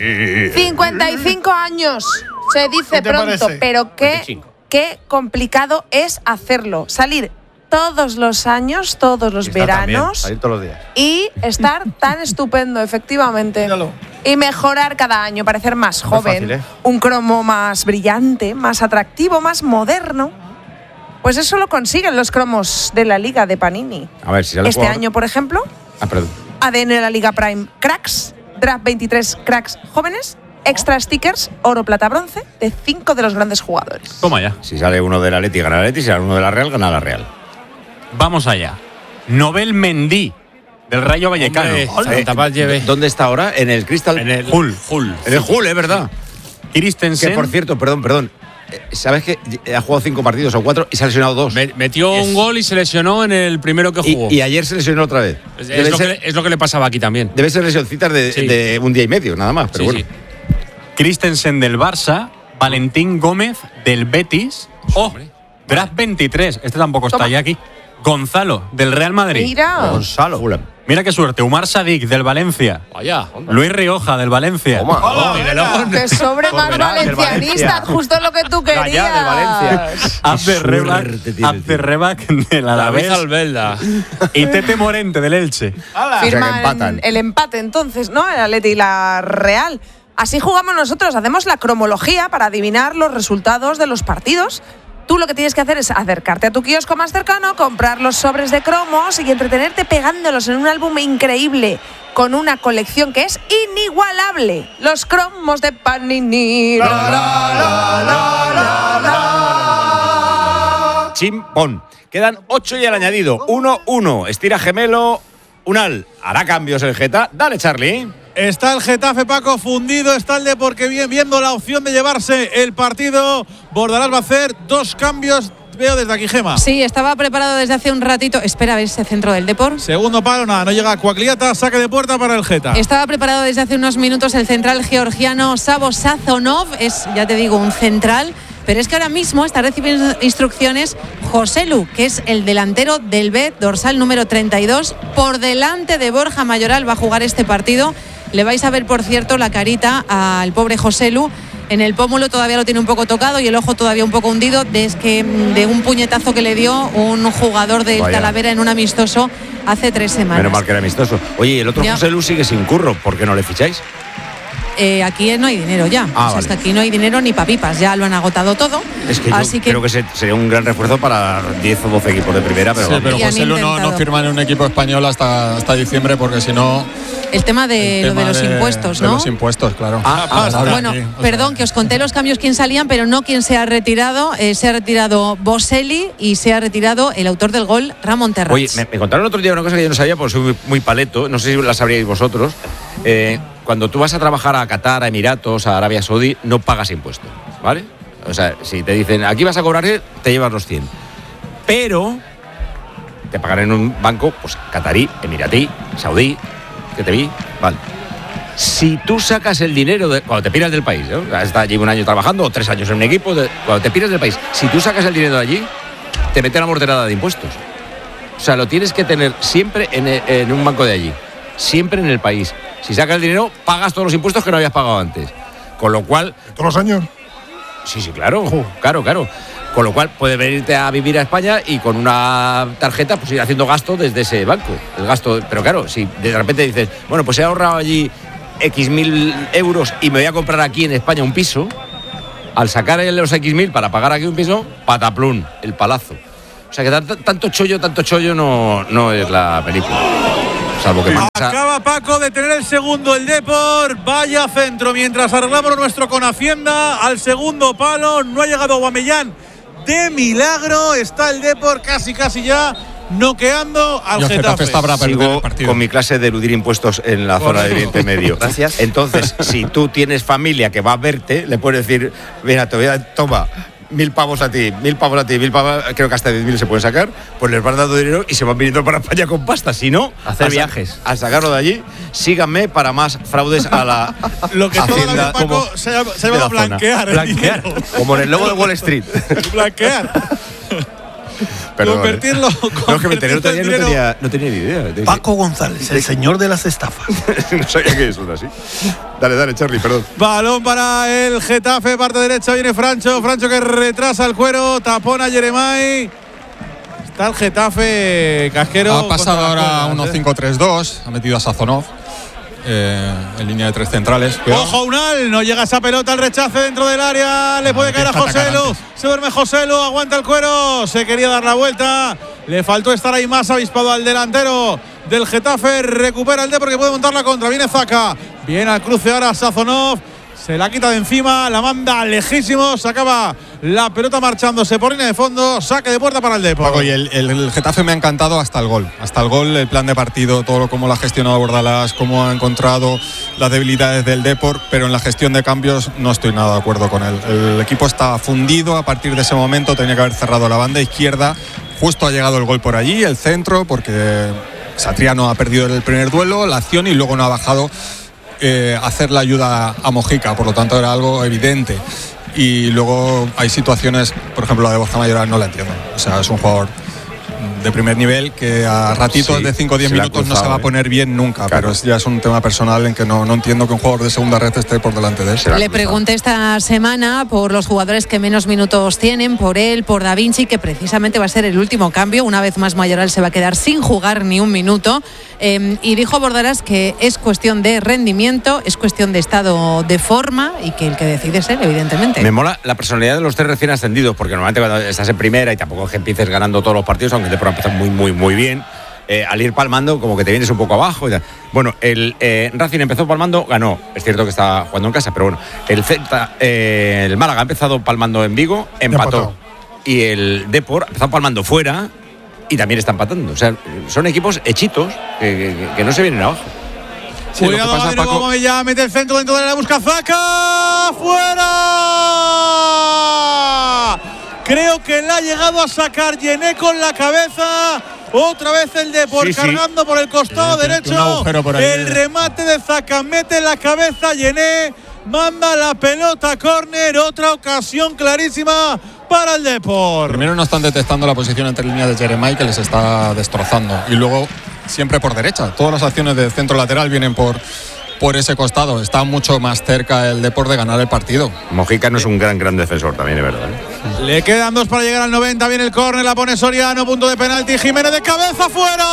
55 años. Se dice pronto, parece? Pero qué complicado es hacerlo. Salir todos los años, todos los veranos. Salir todos los días. Y estar tan estupendo, efectivamente. Míralo. Y mejorar cada año, parecer más joven, fácil, un cromo más brillante, más atractivo, más moderno. Pues eso lo consiguen los cromos de la Liga de Panini. A ver si sale este año, por ejemplo, ADN de la Liga Prime Cracks, Draft 23 Cracks jóvenes, extra stickers, oro, plata, bronce, de 5 de los grandes jugadores. Toma ya. Si sale uno de la Atleti, gana la Atleti. Si sale uno de la Real, gana la Real. Vamos allá. Nobel Mendy, del Rayo Vallecano. ¿Dónde está ahora? En el Crystal. En el Hull. En el Hull, es verdad. Christensen. Que por cierto, perdón. ¿Sabes que ha jugado 5 partidos o 4 y se ha lesionado 2? Metió un gol y se lesionó en el primero que jugó. Y ayer se lesionó otra vez. Es lo que le pasaba aquí también. Debe ser lesioncitas de un día y medio, nada más. Pero bueno. Sí. Christensen del Barça, Valentín Gómez del Betis. Draft 23. Este tampoco está ya aquí. Gonzalo, del Real Madrid. Mira. Gonzalo. Mira qué suerte. Umar Sadik, del Valencia. Vaya. Luis Rioja, del Valencia. ¡Qué sobre más valencianista! Justo lo que tú querías. Ya, del Valencia. Abderrebac, del Alavés. Y Tete Morente, del Elche. Firman el empate entonces, ¿no? El Atleti y la Real. Así jugamos nosotros. Hacemos la cromología para adivinar los resultados de los partidos. Tú lo que tienes que hacer es acercarte a tu kiosco más cercano, comprar los sobres de cromos y entretenerte pegándolos en un álbum increíble con una colección que es inigualable. Los cromos de Panini. Chimpón. Quedan 8 y al añadido. 1-1. Estira gemelo. Unal. Hará cambios el Geta. Dale, Charlie. Está el Getafe, Paco, fundido. Está el Depor, que viendo la opción de llevarse el partido. Bordalás va a hacer 2 cambios. Veo desde aquí, Gema. Sí, estaba preparado desde hace un ratito. Espera a ver ese centro del Depor. Segundo palo, nada, no llega Cuagliata. Saque de puerta para el Geta. Estaba preparado desde hace unos minutos el central georgiano Savo Sazonov. Es, ya te digo, un central. Pero es que ahora mismo está recibiendo instrucciones Joselu, que es el delantero del B, dorsal número 32. Por delante de Borja Mayoral va a jugar este partido. Le vais a ver, por cierto, la carita al pobre Joselu. En el pómulo todavía lo tiene un poco tocado y el ojo todavía un poco hundido de un puñetazo que le dio un jugador del Talavera en un amistoso hace 3 semanas. Menos mal que era amistoso. Oye, el otro Joselu sigue sin curro. ¿Por qué no le ficháis? Aquí no hay dinero ya. Hasta aquí no hay dinero ni papipas. Ya lo han agotado todo. Es que yo creo que sería un gran refuerzo para 10 o 12 equipos de primera. Pero, pero José Lu no firma en un equipo español hasta diciembre, porque si no... El tema de los impuestos, ¿no? De los impuestos, claro. Bueno, perdón, que os conté los cambios quién salían, pero no quién se ha retirado. Se ha retirado Boselli y se ha retirado el autor del gol, Ramón Terrats. Oye, me contaron el otro día una cosa que yo no sabía, porque soy muy paleto. No sé si la sabríais vosotros. Cuando tú vas a trabajar a Qatar, a Emiratos, a Arabia Saudí, no pagas impuestos, ¿vale? O sea, si te dicen, aquí vas a cobrar, te llevas los 100. Pero te pagarán en un banco, pues qatarí, emiratí, saudí, que te vi, vale. Si tú sacas el dinero, cuando te piras del país, ¿no? Hasta allí un año trabajando o 3 años en un equipo, cuando te piras del país, si tú sacas el dinero de allí, te meten la morterada de impuestos. O sea, lo tienes que tener siempre en un banco de allí, siempre en el país. Si sacas el dinero, pagas todos los impuestos que no habías pagado antes. Con lo cual... ¿Todos los años? Sí, claro. Claro. Con lo cual puedes venirte a vivir a España y con una tarjeta pues ir haciendo gasto desde ese banco. El gasto, pero claro, si de repente dices, bueno, pues he ahorrado allí X mil euros y me voy a comprar aquí en España un piso, al sacar los X mil para pagar aquí un piso, pataplún, el palazo. O sea que tanto chollo no es la película. Salvo que acaba Paco de tener el segundo el Depor, vaya centro, mientras arreglamos nuestro con Hacienda, al segundo palo, no ha llegado Aubameyang de milagro, está el Depor casi ya noqueando al Getafe. Sigo con mi clase de eludir impuestos en la zona de Oriente Medio. Gracias. Entonces, si tú tienes familia que va a verte, le puedes decir, mira, toma 1.000 pavos a ti, 1.000 pavos, creo que hasta 10.000 se pueden sacar, pues les vas dando dinero y se van viniendo para España con pasta. Si no, hacer viajes. Al sacarlo de allí, síganme para más fraudes a la lo que Hacienda. Paco se va a blanquear. Como en el lobo de Wall Street. Blanquear. Convertirlo. No, que me enteré otro día, no tenía ni idea. Paco González, el señor de las estafas. No sabía que eso era así. Dale, Charlie, perdón. Balón para el Getafe, parte derecha, viene Francho que retrasa el cuero, tapona a Jeremai. Está el Getafe, Casquero. Ha pasado ahora a 1-5-3-2, ha metido a Sazonov en línea de 3 centrales. Ojo, Unal, no llega esa pelota al rechace dentro del área, le puede caer a Joselu, se duerme Joselu, aguanta el cuero, se quería dar la vuelta, le faltó estar ahí más avispado al delantero del Getafe, recupera el D porque puede montar la contra, viene Zaka, viene al cruce ahora Sazonov, se la quita de encima, la manda lejísimo, se acaba la pelota marchándose por línea de fondo, saque de puerta para el Depor. Paco, y el Getafe me ha encantado hasta el gol, el plan de partido, todo cómo lo ha gestionado Bordalás, cómo ha encontrado las debilidades del Depor, pero en la gestión de cambios no estoy nada de acuerdo con él. El equipo está fundido a partir de ese momento, tenía que haber cerrado la banda izquierda, justo ha llegado el gol por allí, el centro, porque Satriano ha perdido el primer duelo, la acción y luego no ha bajado hacer la ayuda a Mojica, por lo tanto era algo evidente. Y luego hay situaciones, por ejemplo la de Borja Mayoral no la entiendo, o sea, es un jugador de primer nivel que a ratitos de 5 o 10 minutos no se va a poner bien nunca, claro. Pero ya es un tema personal en que no entiendo que un jugador de segunda red esté por delante de él. Le pregunté esta semana por los jugadores que menos minutos tienen, por él, por Da Vinci, que precisamente va a ser el último cambio. Una vez más Mayoral se va a quedar sin jugar ni un minuto, y dijo Bordalás que es cuestión de rendimiento, es cuestión de estado de forma y que el que decide es él, evidentemente. Me mola la personalidad de los 3 recién ascendidos, porque normalmente cuando estás en primera y tampoco es que empieces ganando todos los partidos, aunque te puedan empezar muy bien, al ir palmando como que te vienes un poco abajo y tal. Bueno, el Racing empezó palmando, ganó, es cierto que está jugando en casa, pero bueno, el Málaga ha empezado palmando en Vigo, empató, y el Depor ha empezado palmando fuera y también está empatando. O sea, son equipos hechitos que no se vienen abajo. Sí, cuidado, pasa, Paco, ya mete el centro dentro de la busca Zaka, fuera. Creo que le ha llegado a sacar Yené con la cabeza. Otra vez el Depor cargando por el costado derecho. El remate de Zaka, mete la cabeza Yené, manda la pelota a córner. Otra ocasión clarísima para el Depor. Primero no están detectando la posición entre líneas de Jeremai, que les está destrozando. Y luego siempre por derecha. Todas las acciones de centro lateral vienen por ese costado. Está mucho más cerca el Depor de ganar el partido. Mojica no es un gran defensor, también es verdad. Le quedan 2 para llegar al 90. Viene el córner, la pone Soriano, punto de penalti. Jiménez de cabeza, fuera.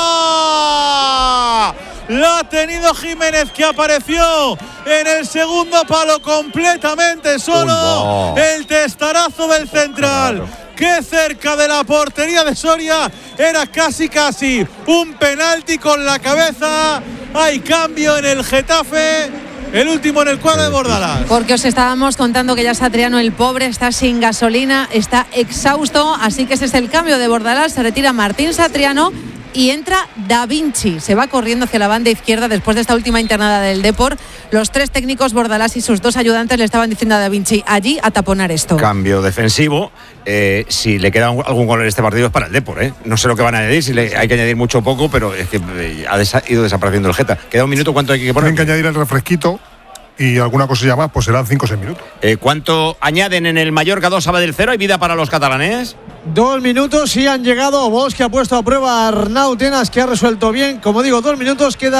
La ha tenido Jiménez, que apareció en el segundo palo completamente solo. El testarazo del central. Que cerca de la portería de Soria, era casi un penalti con la cabeza. Hay cambio en el Getafe, el último en el cuadro de Bordalás. Porque os estábamos contando que ya Satriano, el pobre, está sin gasolina, está exhausto, así que ese es el cambio de Bordalás. Se retira Martín Satriano y entra Da Vinci. Se va corriendo hacia la banda izquierda después de esta última internada del Depor. Los 3 técnicos, Bordalás y sus 2 ayudantes, le estaban diciendo a Da Vinci allí a taponar esto. Cambio defensivo. Si le queda algún gol en este partido es para el Depor, No sé lo que van a añadir, si hay que añadir mucho o poco, pero es que ha ido desapareciendo el Geta. Queda un minuto, ¿cuánto hay que poner? Tienen que añadir el refresquito y alguna cosilla más, pues serán 5 o 6 minutos. ¿Cuánto añaden en el Mallorca 2 Sabadell 0? ¿Hay vida para los catalanes? 2 minutos y han llegado. Bosch, que ha puesto a prueba a Arnau Tenas, que ha resuelto bien. Como digo, 2 minutos, queda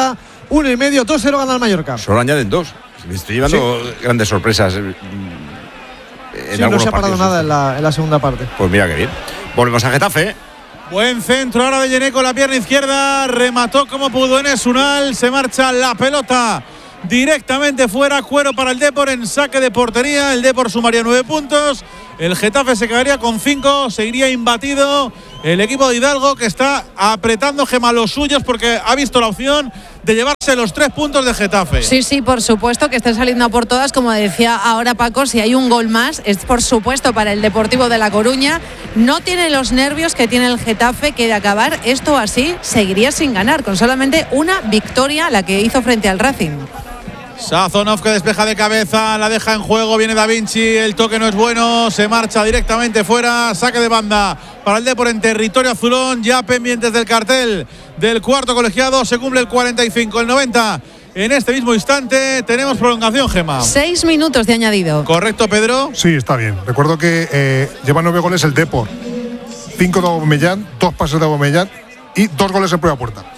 1,5, 2-0 gana el Mallorca. Solo añaden 2. Me estoy llevando grandes sorpresas. No se ha parado nada en la segunda parte. Pues mira qué bien. Volvemos a Getafe. Buen centro ahora de Yené con la pierna izquierda. Remató como pudo Enes Unal. Se marcha la pelota directamente fuera. Cuero para el Depor en saque de portería. El Depor sumaría 9 puntos. El Getafe se quedaría con 5. Seguiría imbatido el equipo de Hidalgo, que está apretando, Gemma, los suyos, porque ha visto la opción de llevarse los 3 puntos de Getafe. Sí, por supuesto que están saliendo a por todas. Como decía ahora Paco, si hay un gol más es por supuesto para el Deportivo de La Coruña. No tiene los nervios que tiene el Getafe, que de acabar esto así seguiría sin ganar, con solamente una victoria, la que hizo frente al Racing. Sazonov, que despeja de cabeza, la deja en juego, viene Da Vinci, el toque no es bueno, se marcha directamente fuera, saque de banda para el Depor en territorio azulón, ya pendientes del cartel del cuarto colegiado, se cumple el 45, el 90. En este mismo instante tenemos prolongación, Gemma. 6 minutos de añadido. ¿Correcto, Pedro? Sí, está bien. Recuerdo que lleva 9 goles el Depor, 5 de Aubameyang, 2 pases de Aubameyang y 2 goles en propia puerta.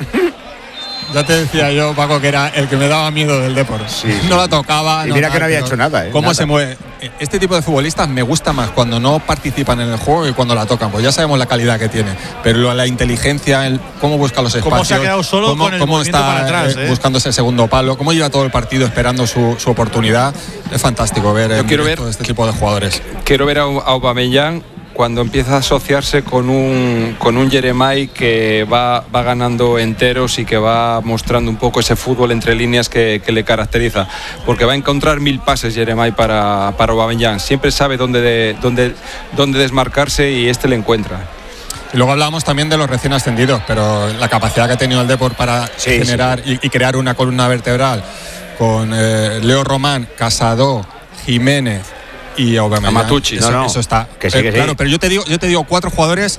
Ya te decía yo, Paco, que era el que me daba miedo del Depor. Sí. No la tocaba. Y mira que no había hecho nada. ¿Cómo nada. se mueve? Este tipo de futbolistas me gusta más cuando no participan en el juego y cuando la tocan. Pues ya sabemos la calidad que tiene. Pero la inteligencia, cómo busca los espacios. Cómo se ha quedado solo con el cómo movimiento está para atrás, buscando ese segundo palo. Cómo lleva todo el partido esperando su oportunidad. Es fantástico ver este tipo de jugadores. Quiero ver a Aubameyang cuando empieza a asociarse con un Jeremai que va ganando enteros y que va mostrando un poco ese fútbol entre líneas que le caracteriza, porque va a encontrar 1000 pases Jeremai para Aubameyang, siempre sabe dónde desmarcarse y este le encuentra. Y luego hablábamos también de los recién ascendidos, pero la capacidad que ha tenido el Depor para generar y crear una columna vertebral con Leo Román, Casado, Jiménez y Aubameyang. Matucci. Eso está. Que sí, claro, pero yo te digo 4 jugadores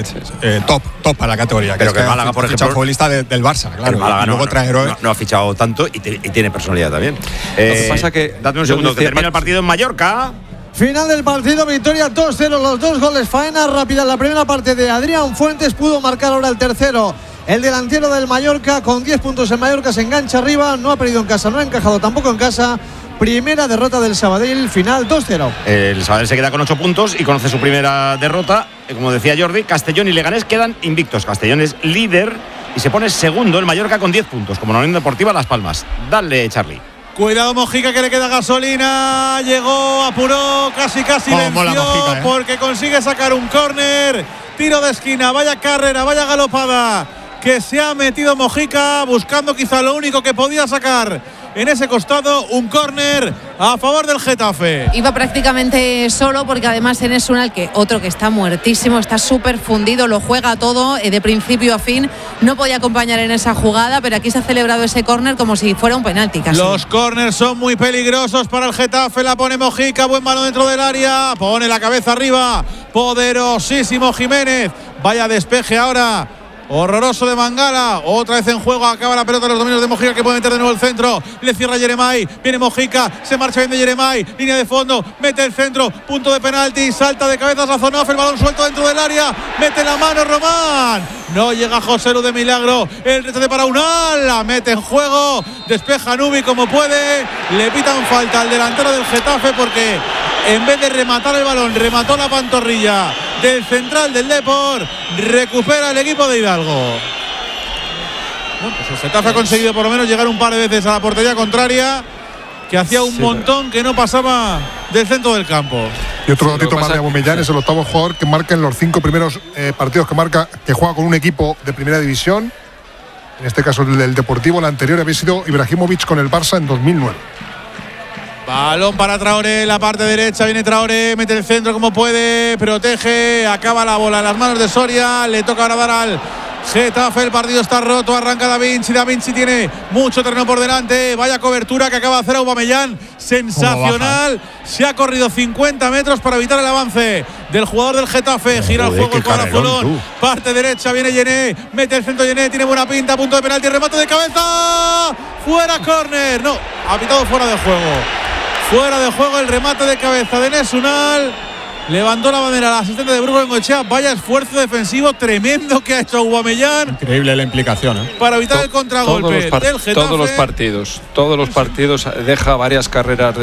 top para la categoría. Pero que Málaga, por ejemplo, futbolista del Barça, claro. El Málaga y luego no ha fichado tanto y tiene personalidad también. Lo que pasa que dadme un segundo, que termina el partido en Mallorca. Final del partido, victoria 2-0, los 2 goles, faena rápida en la primera parte de Adrián Fuentes, pudo marcar ahora el tercero. El delantero del Mallorca, con 10 puntos en Mallorca, se engancha arriba, no ha perdido en casa, no ha encajado tampoco en casa. Primera derrota del Sabadell, final 2-0. El Sabadell se queda con 8 puntos y conoce su primera derrota. Como decía Jordi, Castellón y Leganés quedan invictos. Castellón es líder y se pone segundo el Mallorca con 10 puntos, como la Unión Deportiva Las Palmas. Dale, Charlie. Cuidado Mojica, que le queda gasolina. Llegó, apuró, casi venció, Mojica, porque consigue sacar un córner. Tiro de esquina, vaya carrera, vaya galopada que se ha metido Mojica, buscando quizá lo único que podía sacar en ese costado, un córner a favor del Getafe. Iba prácticamente solo, porque además Enes Unal, que otro que está muertísimo, está súper fundido, lo juega todo de principio a fin, no podía acompañar en esa jugada, pero aquí se ha celebrado ese córner como si fuera un penalti casi. Los córners son muy peligrosos para el Getafe, la pone Mojica, buen balón dentro del área, pone la cabeza arriba, poderosísimo Jiménez, vaya despeje ahora. Horroroso de Mangala, otra vez en juego, acaba la pelota en los dominios de Mojica, que puede meter de nuevo el centro, le cierra Jeremai, viene Mojica, se marcha bien de Jeremai, línea de fondo, mete el centro, punto de penalti, salta de cabeza Sazonov, el balón suelto dentro del área, mete la mano Román, no llega Joselu de milagro, el rechace para Unal, la mete en juego, despeja Nubi como puede, le pitan falta al delantero del Getafe, porque en vez de rematar el balón, remató la pantorrilla del central del Depor, recupera el equipo de Hidalgo. Bueno, pues el Getafe ha conseguido por lo menos llegar un par de veces a la portería contraria, que hacía un montón que no pasaba del centro del campo. Y otro datito más de Aubameyang, es el octavo jugador que marca en los 5 primeros partidos que juega con un equipo de primera división. En este caso el del Deportivo, el anterior había sido Ibrahimovic con el Barça en 2009. Balón para Traoré, la parte derecha, viene Traoré, mete el centro como puede, protege, acaba la bola en las manos de Soria, le toca ahora dar al Getafe, el partido está roto, arranca Da Vinci tiene mucho terreno por delante, vaya cobertura que acaba de hacer Aubameyang, sensacional, se ha corrido 50 metros para evitar el avance del jugador del Getafe, gira el juego con Azulón, parte derecha, viene Yené, mete el centro Yené, tiene buena pinta, punto de penalti, remate de cabeza, fuera, córner, no, ha pitado fuera de juego. Fuera de juego el remate de cabeza de Enes Unal. Levantó la bandera al asistente de Bruno Bengoechea. Vaya esfuerzo defensivo tremendo que ha hecho Aubameyang. Increíble la implicación, ¿eh? Para evitar el contragolpe del Getafe. Todos los partidos deja varias carreras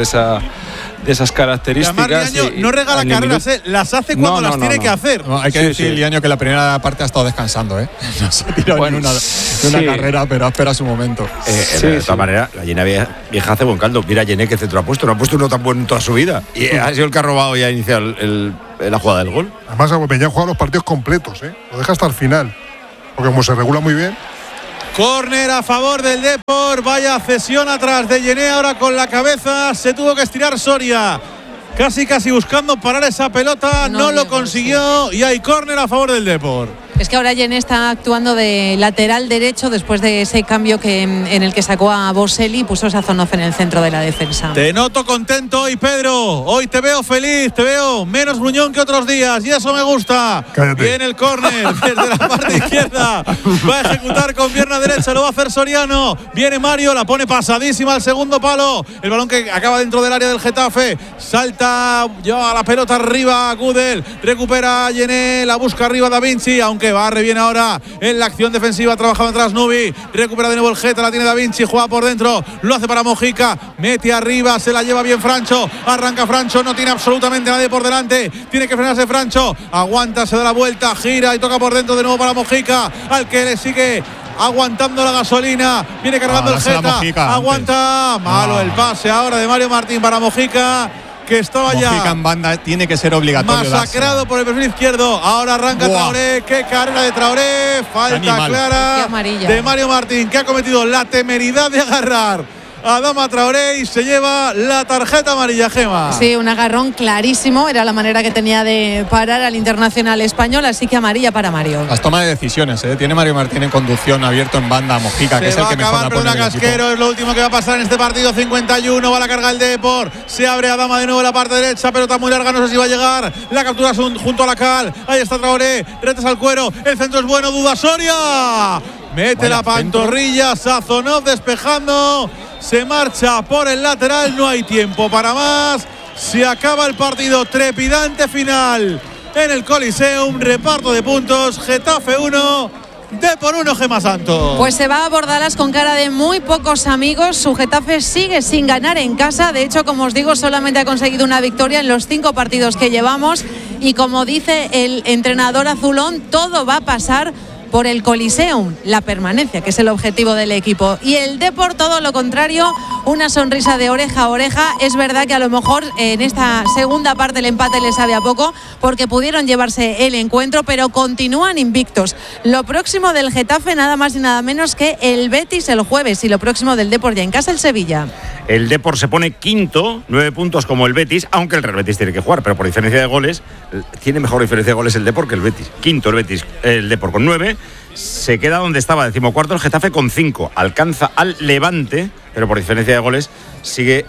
de esas características. No regala carreras, las hace cuando las tiene que hacer. No, hay que decir, Liaño, que la primera parte ha estado descansando, ¿eh? No se ha tirado ni una carrera, pero espera su momento. De todas maneras, la Llené vieja hace buen caldo. Mira, Llené que centro ha puesto, no ha puesto uno tan bueno en toda su vida. Y ha sido el que ha robado y ha iniciado la jugada del gol. Además, Aubameyang juega los partidos completos, ¿eh? Lo deja hasta el final. Porque como se regula muy bien. Córner a favor del Depor. Vaya cesión atrás de Llené ahora con la cabeza. Se tuvo que estirar Soria. Casi buscando parar esa pelota. No lo consiguió. Y hay córner a favor del Depor. Es que ahora Llené está actuando de lateral derecho después de ese cambio en el que sacó a Boselli y puso a Sazonov en el centro de la defensa. Te noto contento hoy, Pedro. Hoy te veo feliz, te veo menos gruñón que otros días y eso me gusta. Cállate. Viene el córner desde la parte izquierda. Va a ejecutar con pierna derecha, lo va a hacer Soriano. Viene Mario, la pone pasadísima al segundo palo. El balón que acaba dentro del área del Getafe. Salta, lleva la pelota arriba a Gudel. Recupera a Llené, la busca arriba Da Vinci, aunque barre bien ahora en la acción defensiva, trabajando atrás Nubi, recupera de nuevo el Geta, la tiene Da Vinci, juega por dentro, lo hace para Mojica, mete arriba, se la lleva bien Francho, arranca Francho, no tiene absolutamente nadie por delante, tiene que frenarse Francho, aguanta, se da la vuelta, gira y toca por dentro de nuevo para Mojica, al que le sigue aguantando la gasolina, viene cargando el Geta, aguanta, malo el pase ahora de Mario Martín para Mojica, que estaba Mojica ya en banda tiene que ser obligatorio. Masacrado por el perfil izquierdo. Ahora arranca Traoré. Qué carrera de Traoré. Falta clara de Mario Martín, que ha cometido la temeridad de agarrar a Adama Traoré y se lleva la tarjeta amarilla, Gema. Sí, un agarrón clarísimo. Era la manera que tenía de parar al internacional español, así que amarilla para Mario. Las tomas de decisiones, ¿eh? Tiene Mario Martín en conducción, abierto en banda a Mojica, que es el que mejor la pone en el Casquero, es lo último que va a pasar en este partido. 51, va a la carga el Depor. Se abre Adama de nuevo en la parte derecha, pelota muy larga, no sé si va a llegar. La captura junto a la cal. Ahí está Traoré, retas al cuero. El centro es bueno, duda Soria. Mete la pantorrilla, Sazonov despejando. Se marcha por el lateral, no hay tiempo para más. Se acaba el partido, trepidante final en el Coliseum, reparto de puntos, Getafe 1, Depor 1, Gema Santos. Pues se va a Bordalas con cara de muy pocos amigos. Su Getafe sigue sin ganar en casa. De hecho, como os digo, solamente ha conseguido una victoria en los 5 partidos que llevamos. Y como dice el entrenador azulón, todo va a pasar por el Coliseum, la permanencia, que es el objetivo del equipo. Y el Depor, todo lo contrario, una sonrisa de oreja a oreja. Es verdad que a lo mejor en esta segunda parte el empate les sabe a poco, porque pudieron llevarse el encuentro, pero continúan invictos. Lo próximo del Getafe, nada más y nada menos que el Betis el jueves, y lo próximo del Depor ya en casa, el Sevilla. El Depor se pone quinto, 9 puntos como el Betis, aunque el Real Betis tiene que jugar, pero por diferencia de goles, tiene mejor diferencia de goles el Depor que el Betis. Quinto el Betis, el Depor con 9, se queda donde estaba, 14º el Getafe con 5, alcanza al Levante, pero por diferencia de goles sigue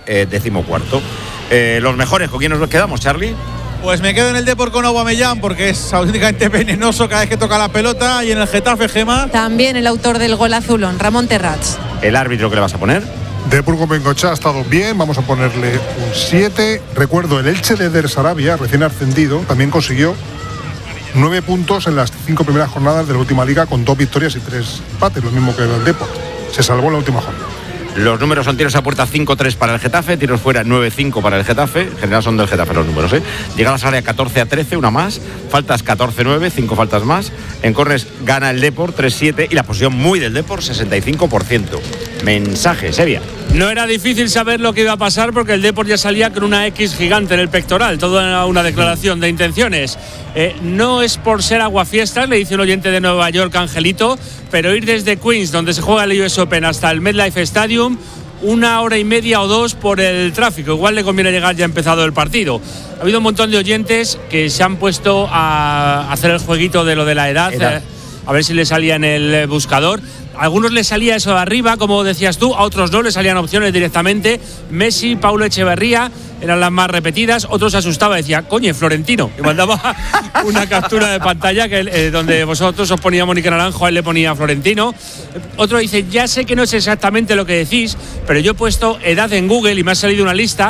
14º. Los mejores, ¿con quién nos quedamos, Charlie? Pues me quedo en el Depor con Aubameyang, porque es auténticamente venenoso cada vez que toca la pelota, y en el Getafe, Gema. También el autor del gol azulón, Ramón Terrats. ¿El árbitro que le vas a poner? Depor con Bengoechea ha estado bien, vamos a ponerle un 7. Recuerdo, el Elche de Der Sarabia, recién ascendido, también consiguió 9 puntos en las 5 primeras jornadas de la última liga, con 2 victorias y 3 empates, lo mismo que el Depor. Se salvó en la última jornada. Los números son tiros a puerta 5-3 para el Getafe, tiros fuera 9-5 para el Getafe, en general son del Getafe los números, ¿eh? Llegadas al área 14-13, una más, faltas 14-9, 5 faltas más, en córners gana el Depor 3-7 y la posición muy del Depor 65%. Mensaje, Sevilla. No era difícil saber lo que iba a pasar, porque el Depor ya salía con una X gigante en el pectoral, toda una declaración de intenciones. No es por ser aguafiestas, le dice un oyente de Nueva York, Angelito, pero ir desde Queens, donde se juega el US Open, hasta el MetLife Stadium, 1 hora y media o 2 por el tráfico. Igual le conviene llegar ya empezado el partido. Ha habido un montón de oyentes que se han puesto a hacer el jueguito de lo de la edad. A ver si le salía en el buscador. A algunos les salía eso de arriba, como decías tú, a otros no, les salían opciones directamente. Messi, Paulo Echeverría eran las más repetidas. Otros se asustaba, decía, coño, Florentino, y mandaba una captura de pantalla que, donde vosotros os ponía Mónica Naranjo, a él le ponía Florentino. Otro dice, ya sé que no es exactamente lo que decís, pero yo he puesto edad en Google y me ha salido una lista.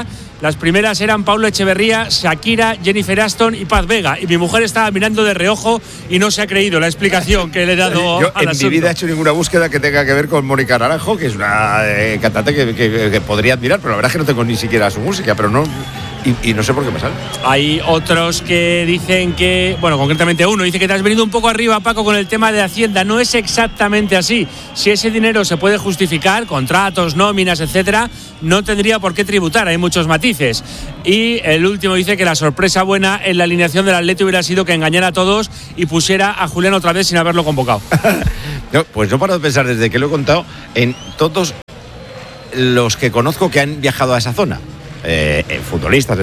Las primeras eran Paulo Echeverría, Shakira, Jennifer Aston y Paz Vega. Y mi mujer estaba mirando de reojo y no se ha creído la explicación que le he dado Yo al en asunto. mi vida he hecho ninguna búsqueda que tenga que ver con Mónica Naranjo, que es una cantante que podría admirar, pero la verdad es que no tengo ni siquiera su música, pero no. Y no sé por qué me sale. Hay otros que dicen que, bueno, concretamente uno dice que te has venido un poco arriba, Paco, con el tema de Hacienda. No es exactamente así. Si ese dinero se puede justificar, contratos, nóminas, etcétera, no tendría por qué tributar. Hay muchos matices. Y el último dice que la sorpresa buena en la alineación del Atleti hubiera sido que engañara a todos y pusiera a Julián otra vez sin haberlo convocado. No, pues no paro de pensar desde que lo he contado en todos los que conozco que han viajado a esa zona. Futbolistas,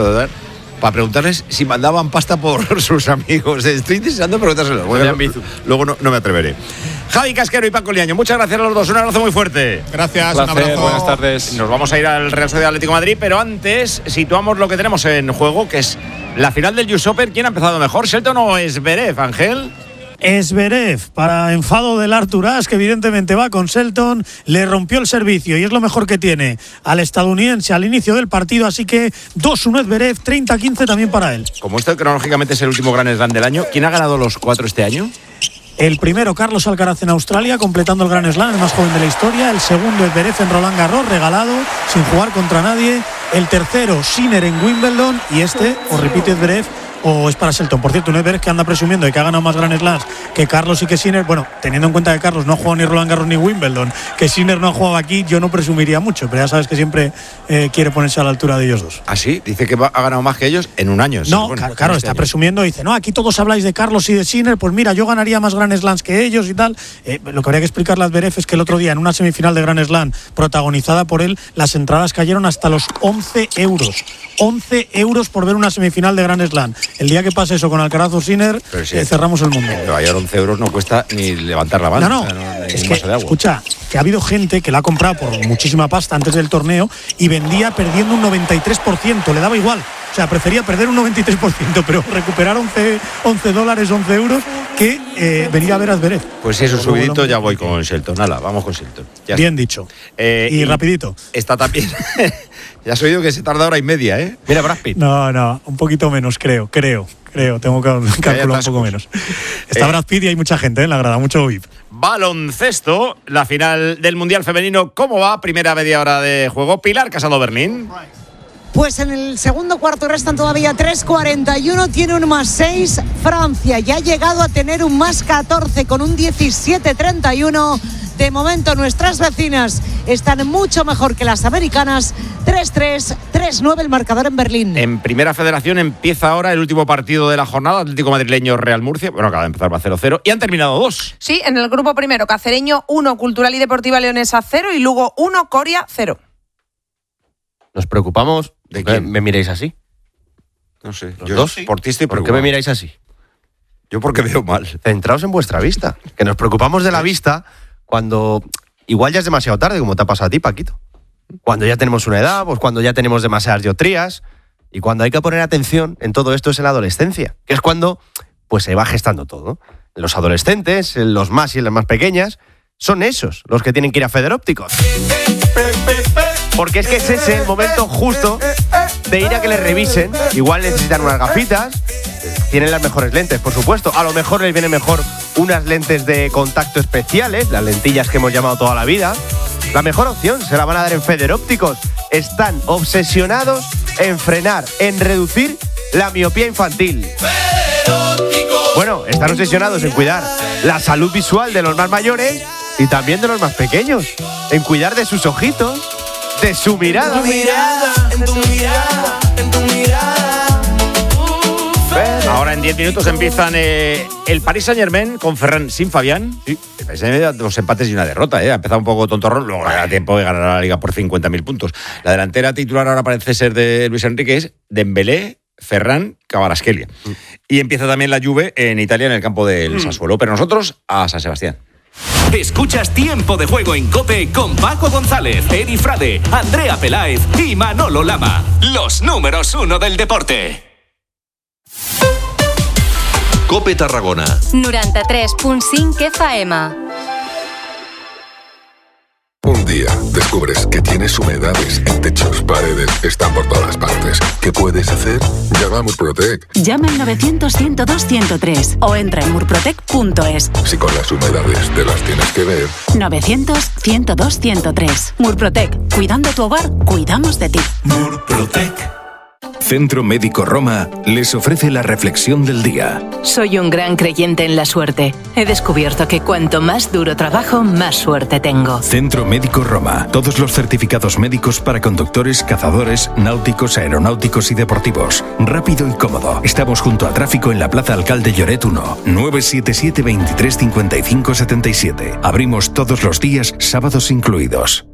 para preguntarles si mandaban pasta por sus amigos. Estoy deseando preguntárselo. Luego no me atreveré. Javi Casquero y Paco Liaño, muchas gracias a los dos. Un abrazo muy fuerte. Gracias, un abrazo. Buenas tardes. Nos vamos a ir al Real Sociedad Atlético de Madrid, pero antes situamos lo que tenemos en juego, que es la final del US Open. ¿Quién ha empezado mejor, Shelton o Zverev, Ángel? Zverev, para enfado del Arthur Ashe, que evidentemente va con Shelton, le rompió el servicio y es lo mejor que tiene al estadounidense al inicio del partido, así que 2-1 Zverev, 30-15 también para él. Como este cronológicamente es el último Grand Slam del año, ¿quién ha ganado los 4 este año? El primero, Carlos Alcaraz en Australia, completando el Grand Slam, el más joven de la historia. El segundo, Zverev en Roland Garros, regalado, sin jugar contra nadie. El tercero, Sinner en Wimbledon. Y este, o repite Zverev, o es para Shelton. Por cierto, un Zverev que anda presumiendo de que ha ganado más Grand Slams que Carlos y que Sinner. Bueno, teniendo en cuenta que Carlos no ha jugado ni Roland Garros ni Wimbledon, que Sinner no ha jugado aquí, yo no presumiría mucho, pero ya sabes que siempre quiere ponerse a la altura de ellos dos. ¿Ah, sí? Dice que ha ganado más que ellos en un año. No, bueno, claro, este está año. presumiendo, dice, no, aquí todos habláis de Carlos y de Sinner, pues mira, yo ganaría más Grand Slams que ellos y tal. Lo que habría que explicarle a Zverev es que el otro día, en una semifinal de Grand Slam protagonizada por él, las entradas cayeron hasta los 11 euros. 11 euros por ver una semifinal de Grand Slam. El día que pase eso con Alcaraz o Sinner, cerramos el mundo. Pero ayer 11 euros no cuesta ni levantar la mano. No, o sea, es que, escucha, que ha habido gente que la ha comprado por muchísima pasta antes del torneo y vendía perdiendo un 93%, le daba igual. O sea, prefería perder un 93%, pero recuperar $11, 11 euros que venir a ver a Zverev. Pues si es un subidito, ya voy con Shelton. Hala, vamos con Shelton. Ya bien está. dicho. Y rapidito. Está también. Ya has oído que se tarda hora y media, ¿eh? Mira, Brad Pitt. No, un poquito menos, creo. Tengo que calcular un poco menos. Está Brad Pitt y hay mucha gente en la grada, mucho VIP. Baloncesto, la final del Mundial Femenino. ¿Cómo va? Primera media hora de juego. Pilar Casado-Bernín. Pues en el segundo cuarto restan todavía 3:41, tiene un +6 Francia, ya ha llegado a tener un +14 con un 17-31. De momento nuestras vecinas están mucho mejor que las americanas. 3-3, 3-9 el marcador en Berlín. En Primera Federación empieza ahora el último partido de la jornada, Atlético Madrileño Real Murcia. Bueno, acaba de empezar, va 0-0 y han terminado 2. Sí, en el grupo primero, Cacereño 1, Cultural y Deportiva Leonesa 0 y Lugo 1, Coria 0. ¿Nos preocupamos? ¿De qué me miráis así? No sé. ¿Los dos? Por ti estoy ¿Por preocupado. qué me miráis así? Yo porque veo mal. Centraos en vuestra vista. Que nos preocupamos de la vista cuando igual ya es demasiado tarde, como te ha pasado a ti, Paquito. Cuando ya tenemos una edad, pues cuando ya tenemos demasiadas dioptrías. Y cuando hay que poner atención en todo esto es en la adolescencia, que es cuando pues se va gestando todo. Los adolescentes, los más y las más pequeñas, son esos los que tienen que ir a Federópticos. Porque es que es ese el momento justo de ir a que les revisen. Igual necesitan unas gafitas. Tienen las mejores lentes, por supuesto. A lo mejor les viene mejor unas lentes de contacto especiales, las lentillas que hemos llamado toda la vida. La mejor opción se la van a dar en Federópticos. Están obsesionados en frenar, en reducir la miopía infantil. Bueno, están obsesionados en cuidar la salud visual de los más mayores y también de los más pequeños. En cuidar de sus ojitos, de su mirada. En tu mirada. Ahora en 10 minutos empiezan el Paris Saint-Germain con Ferran sin Fabián. Sí. El Paris Saint-Germain, 2 empates y una derrota. Ha empezado un poco tontorrón, luego le da tiempo de ganar la Liga por 50.000 puntos. La delantera titular ahora parece ser de Luis Enrique, es Dembélé, Ferran, Kvaratskhelia. Y empieza también la Juve en Italia, en el campo del Sassuolo. Pero nosotros a San Sebastián. Escuchas Tiempo de Juego en COPE con Paco González, Eri Frade, Andrea Peláez y Manolo Lama. Los números 1 del deporte. COPE Tarragona. 93.5 FM. Un día día descubres que tienes humedades en techos, paredes, están por todas partes. ¿Qué puedes hacer? Llama a Murprotec. Llama al 900-102-103 o entra en murprotec.es. Si con las humedades te las tienes que ver. 900-102-103. Murprotec. Cuidando tu hogar, cuidamos de ti. Murprotec. Centro Médico Roma les ofrece la reflexión del día. Soy un gran creyente en la suerte. He descubierto que cuanto más duro trabajo, más suerte tengo. Centro Médico Roma. Todos los certificados médicos para conductores, cazadores, náuticos, aeronáuticos y deportivos. Rápido y cómodo. Estamos junto a Tráfico en la Plaza Alcalde Lloret 1. 977 23 55 77. Abrimos todos los días, sábados incluidos.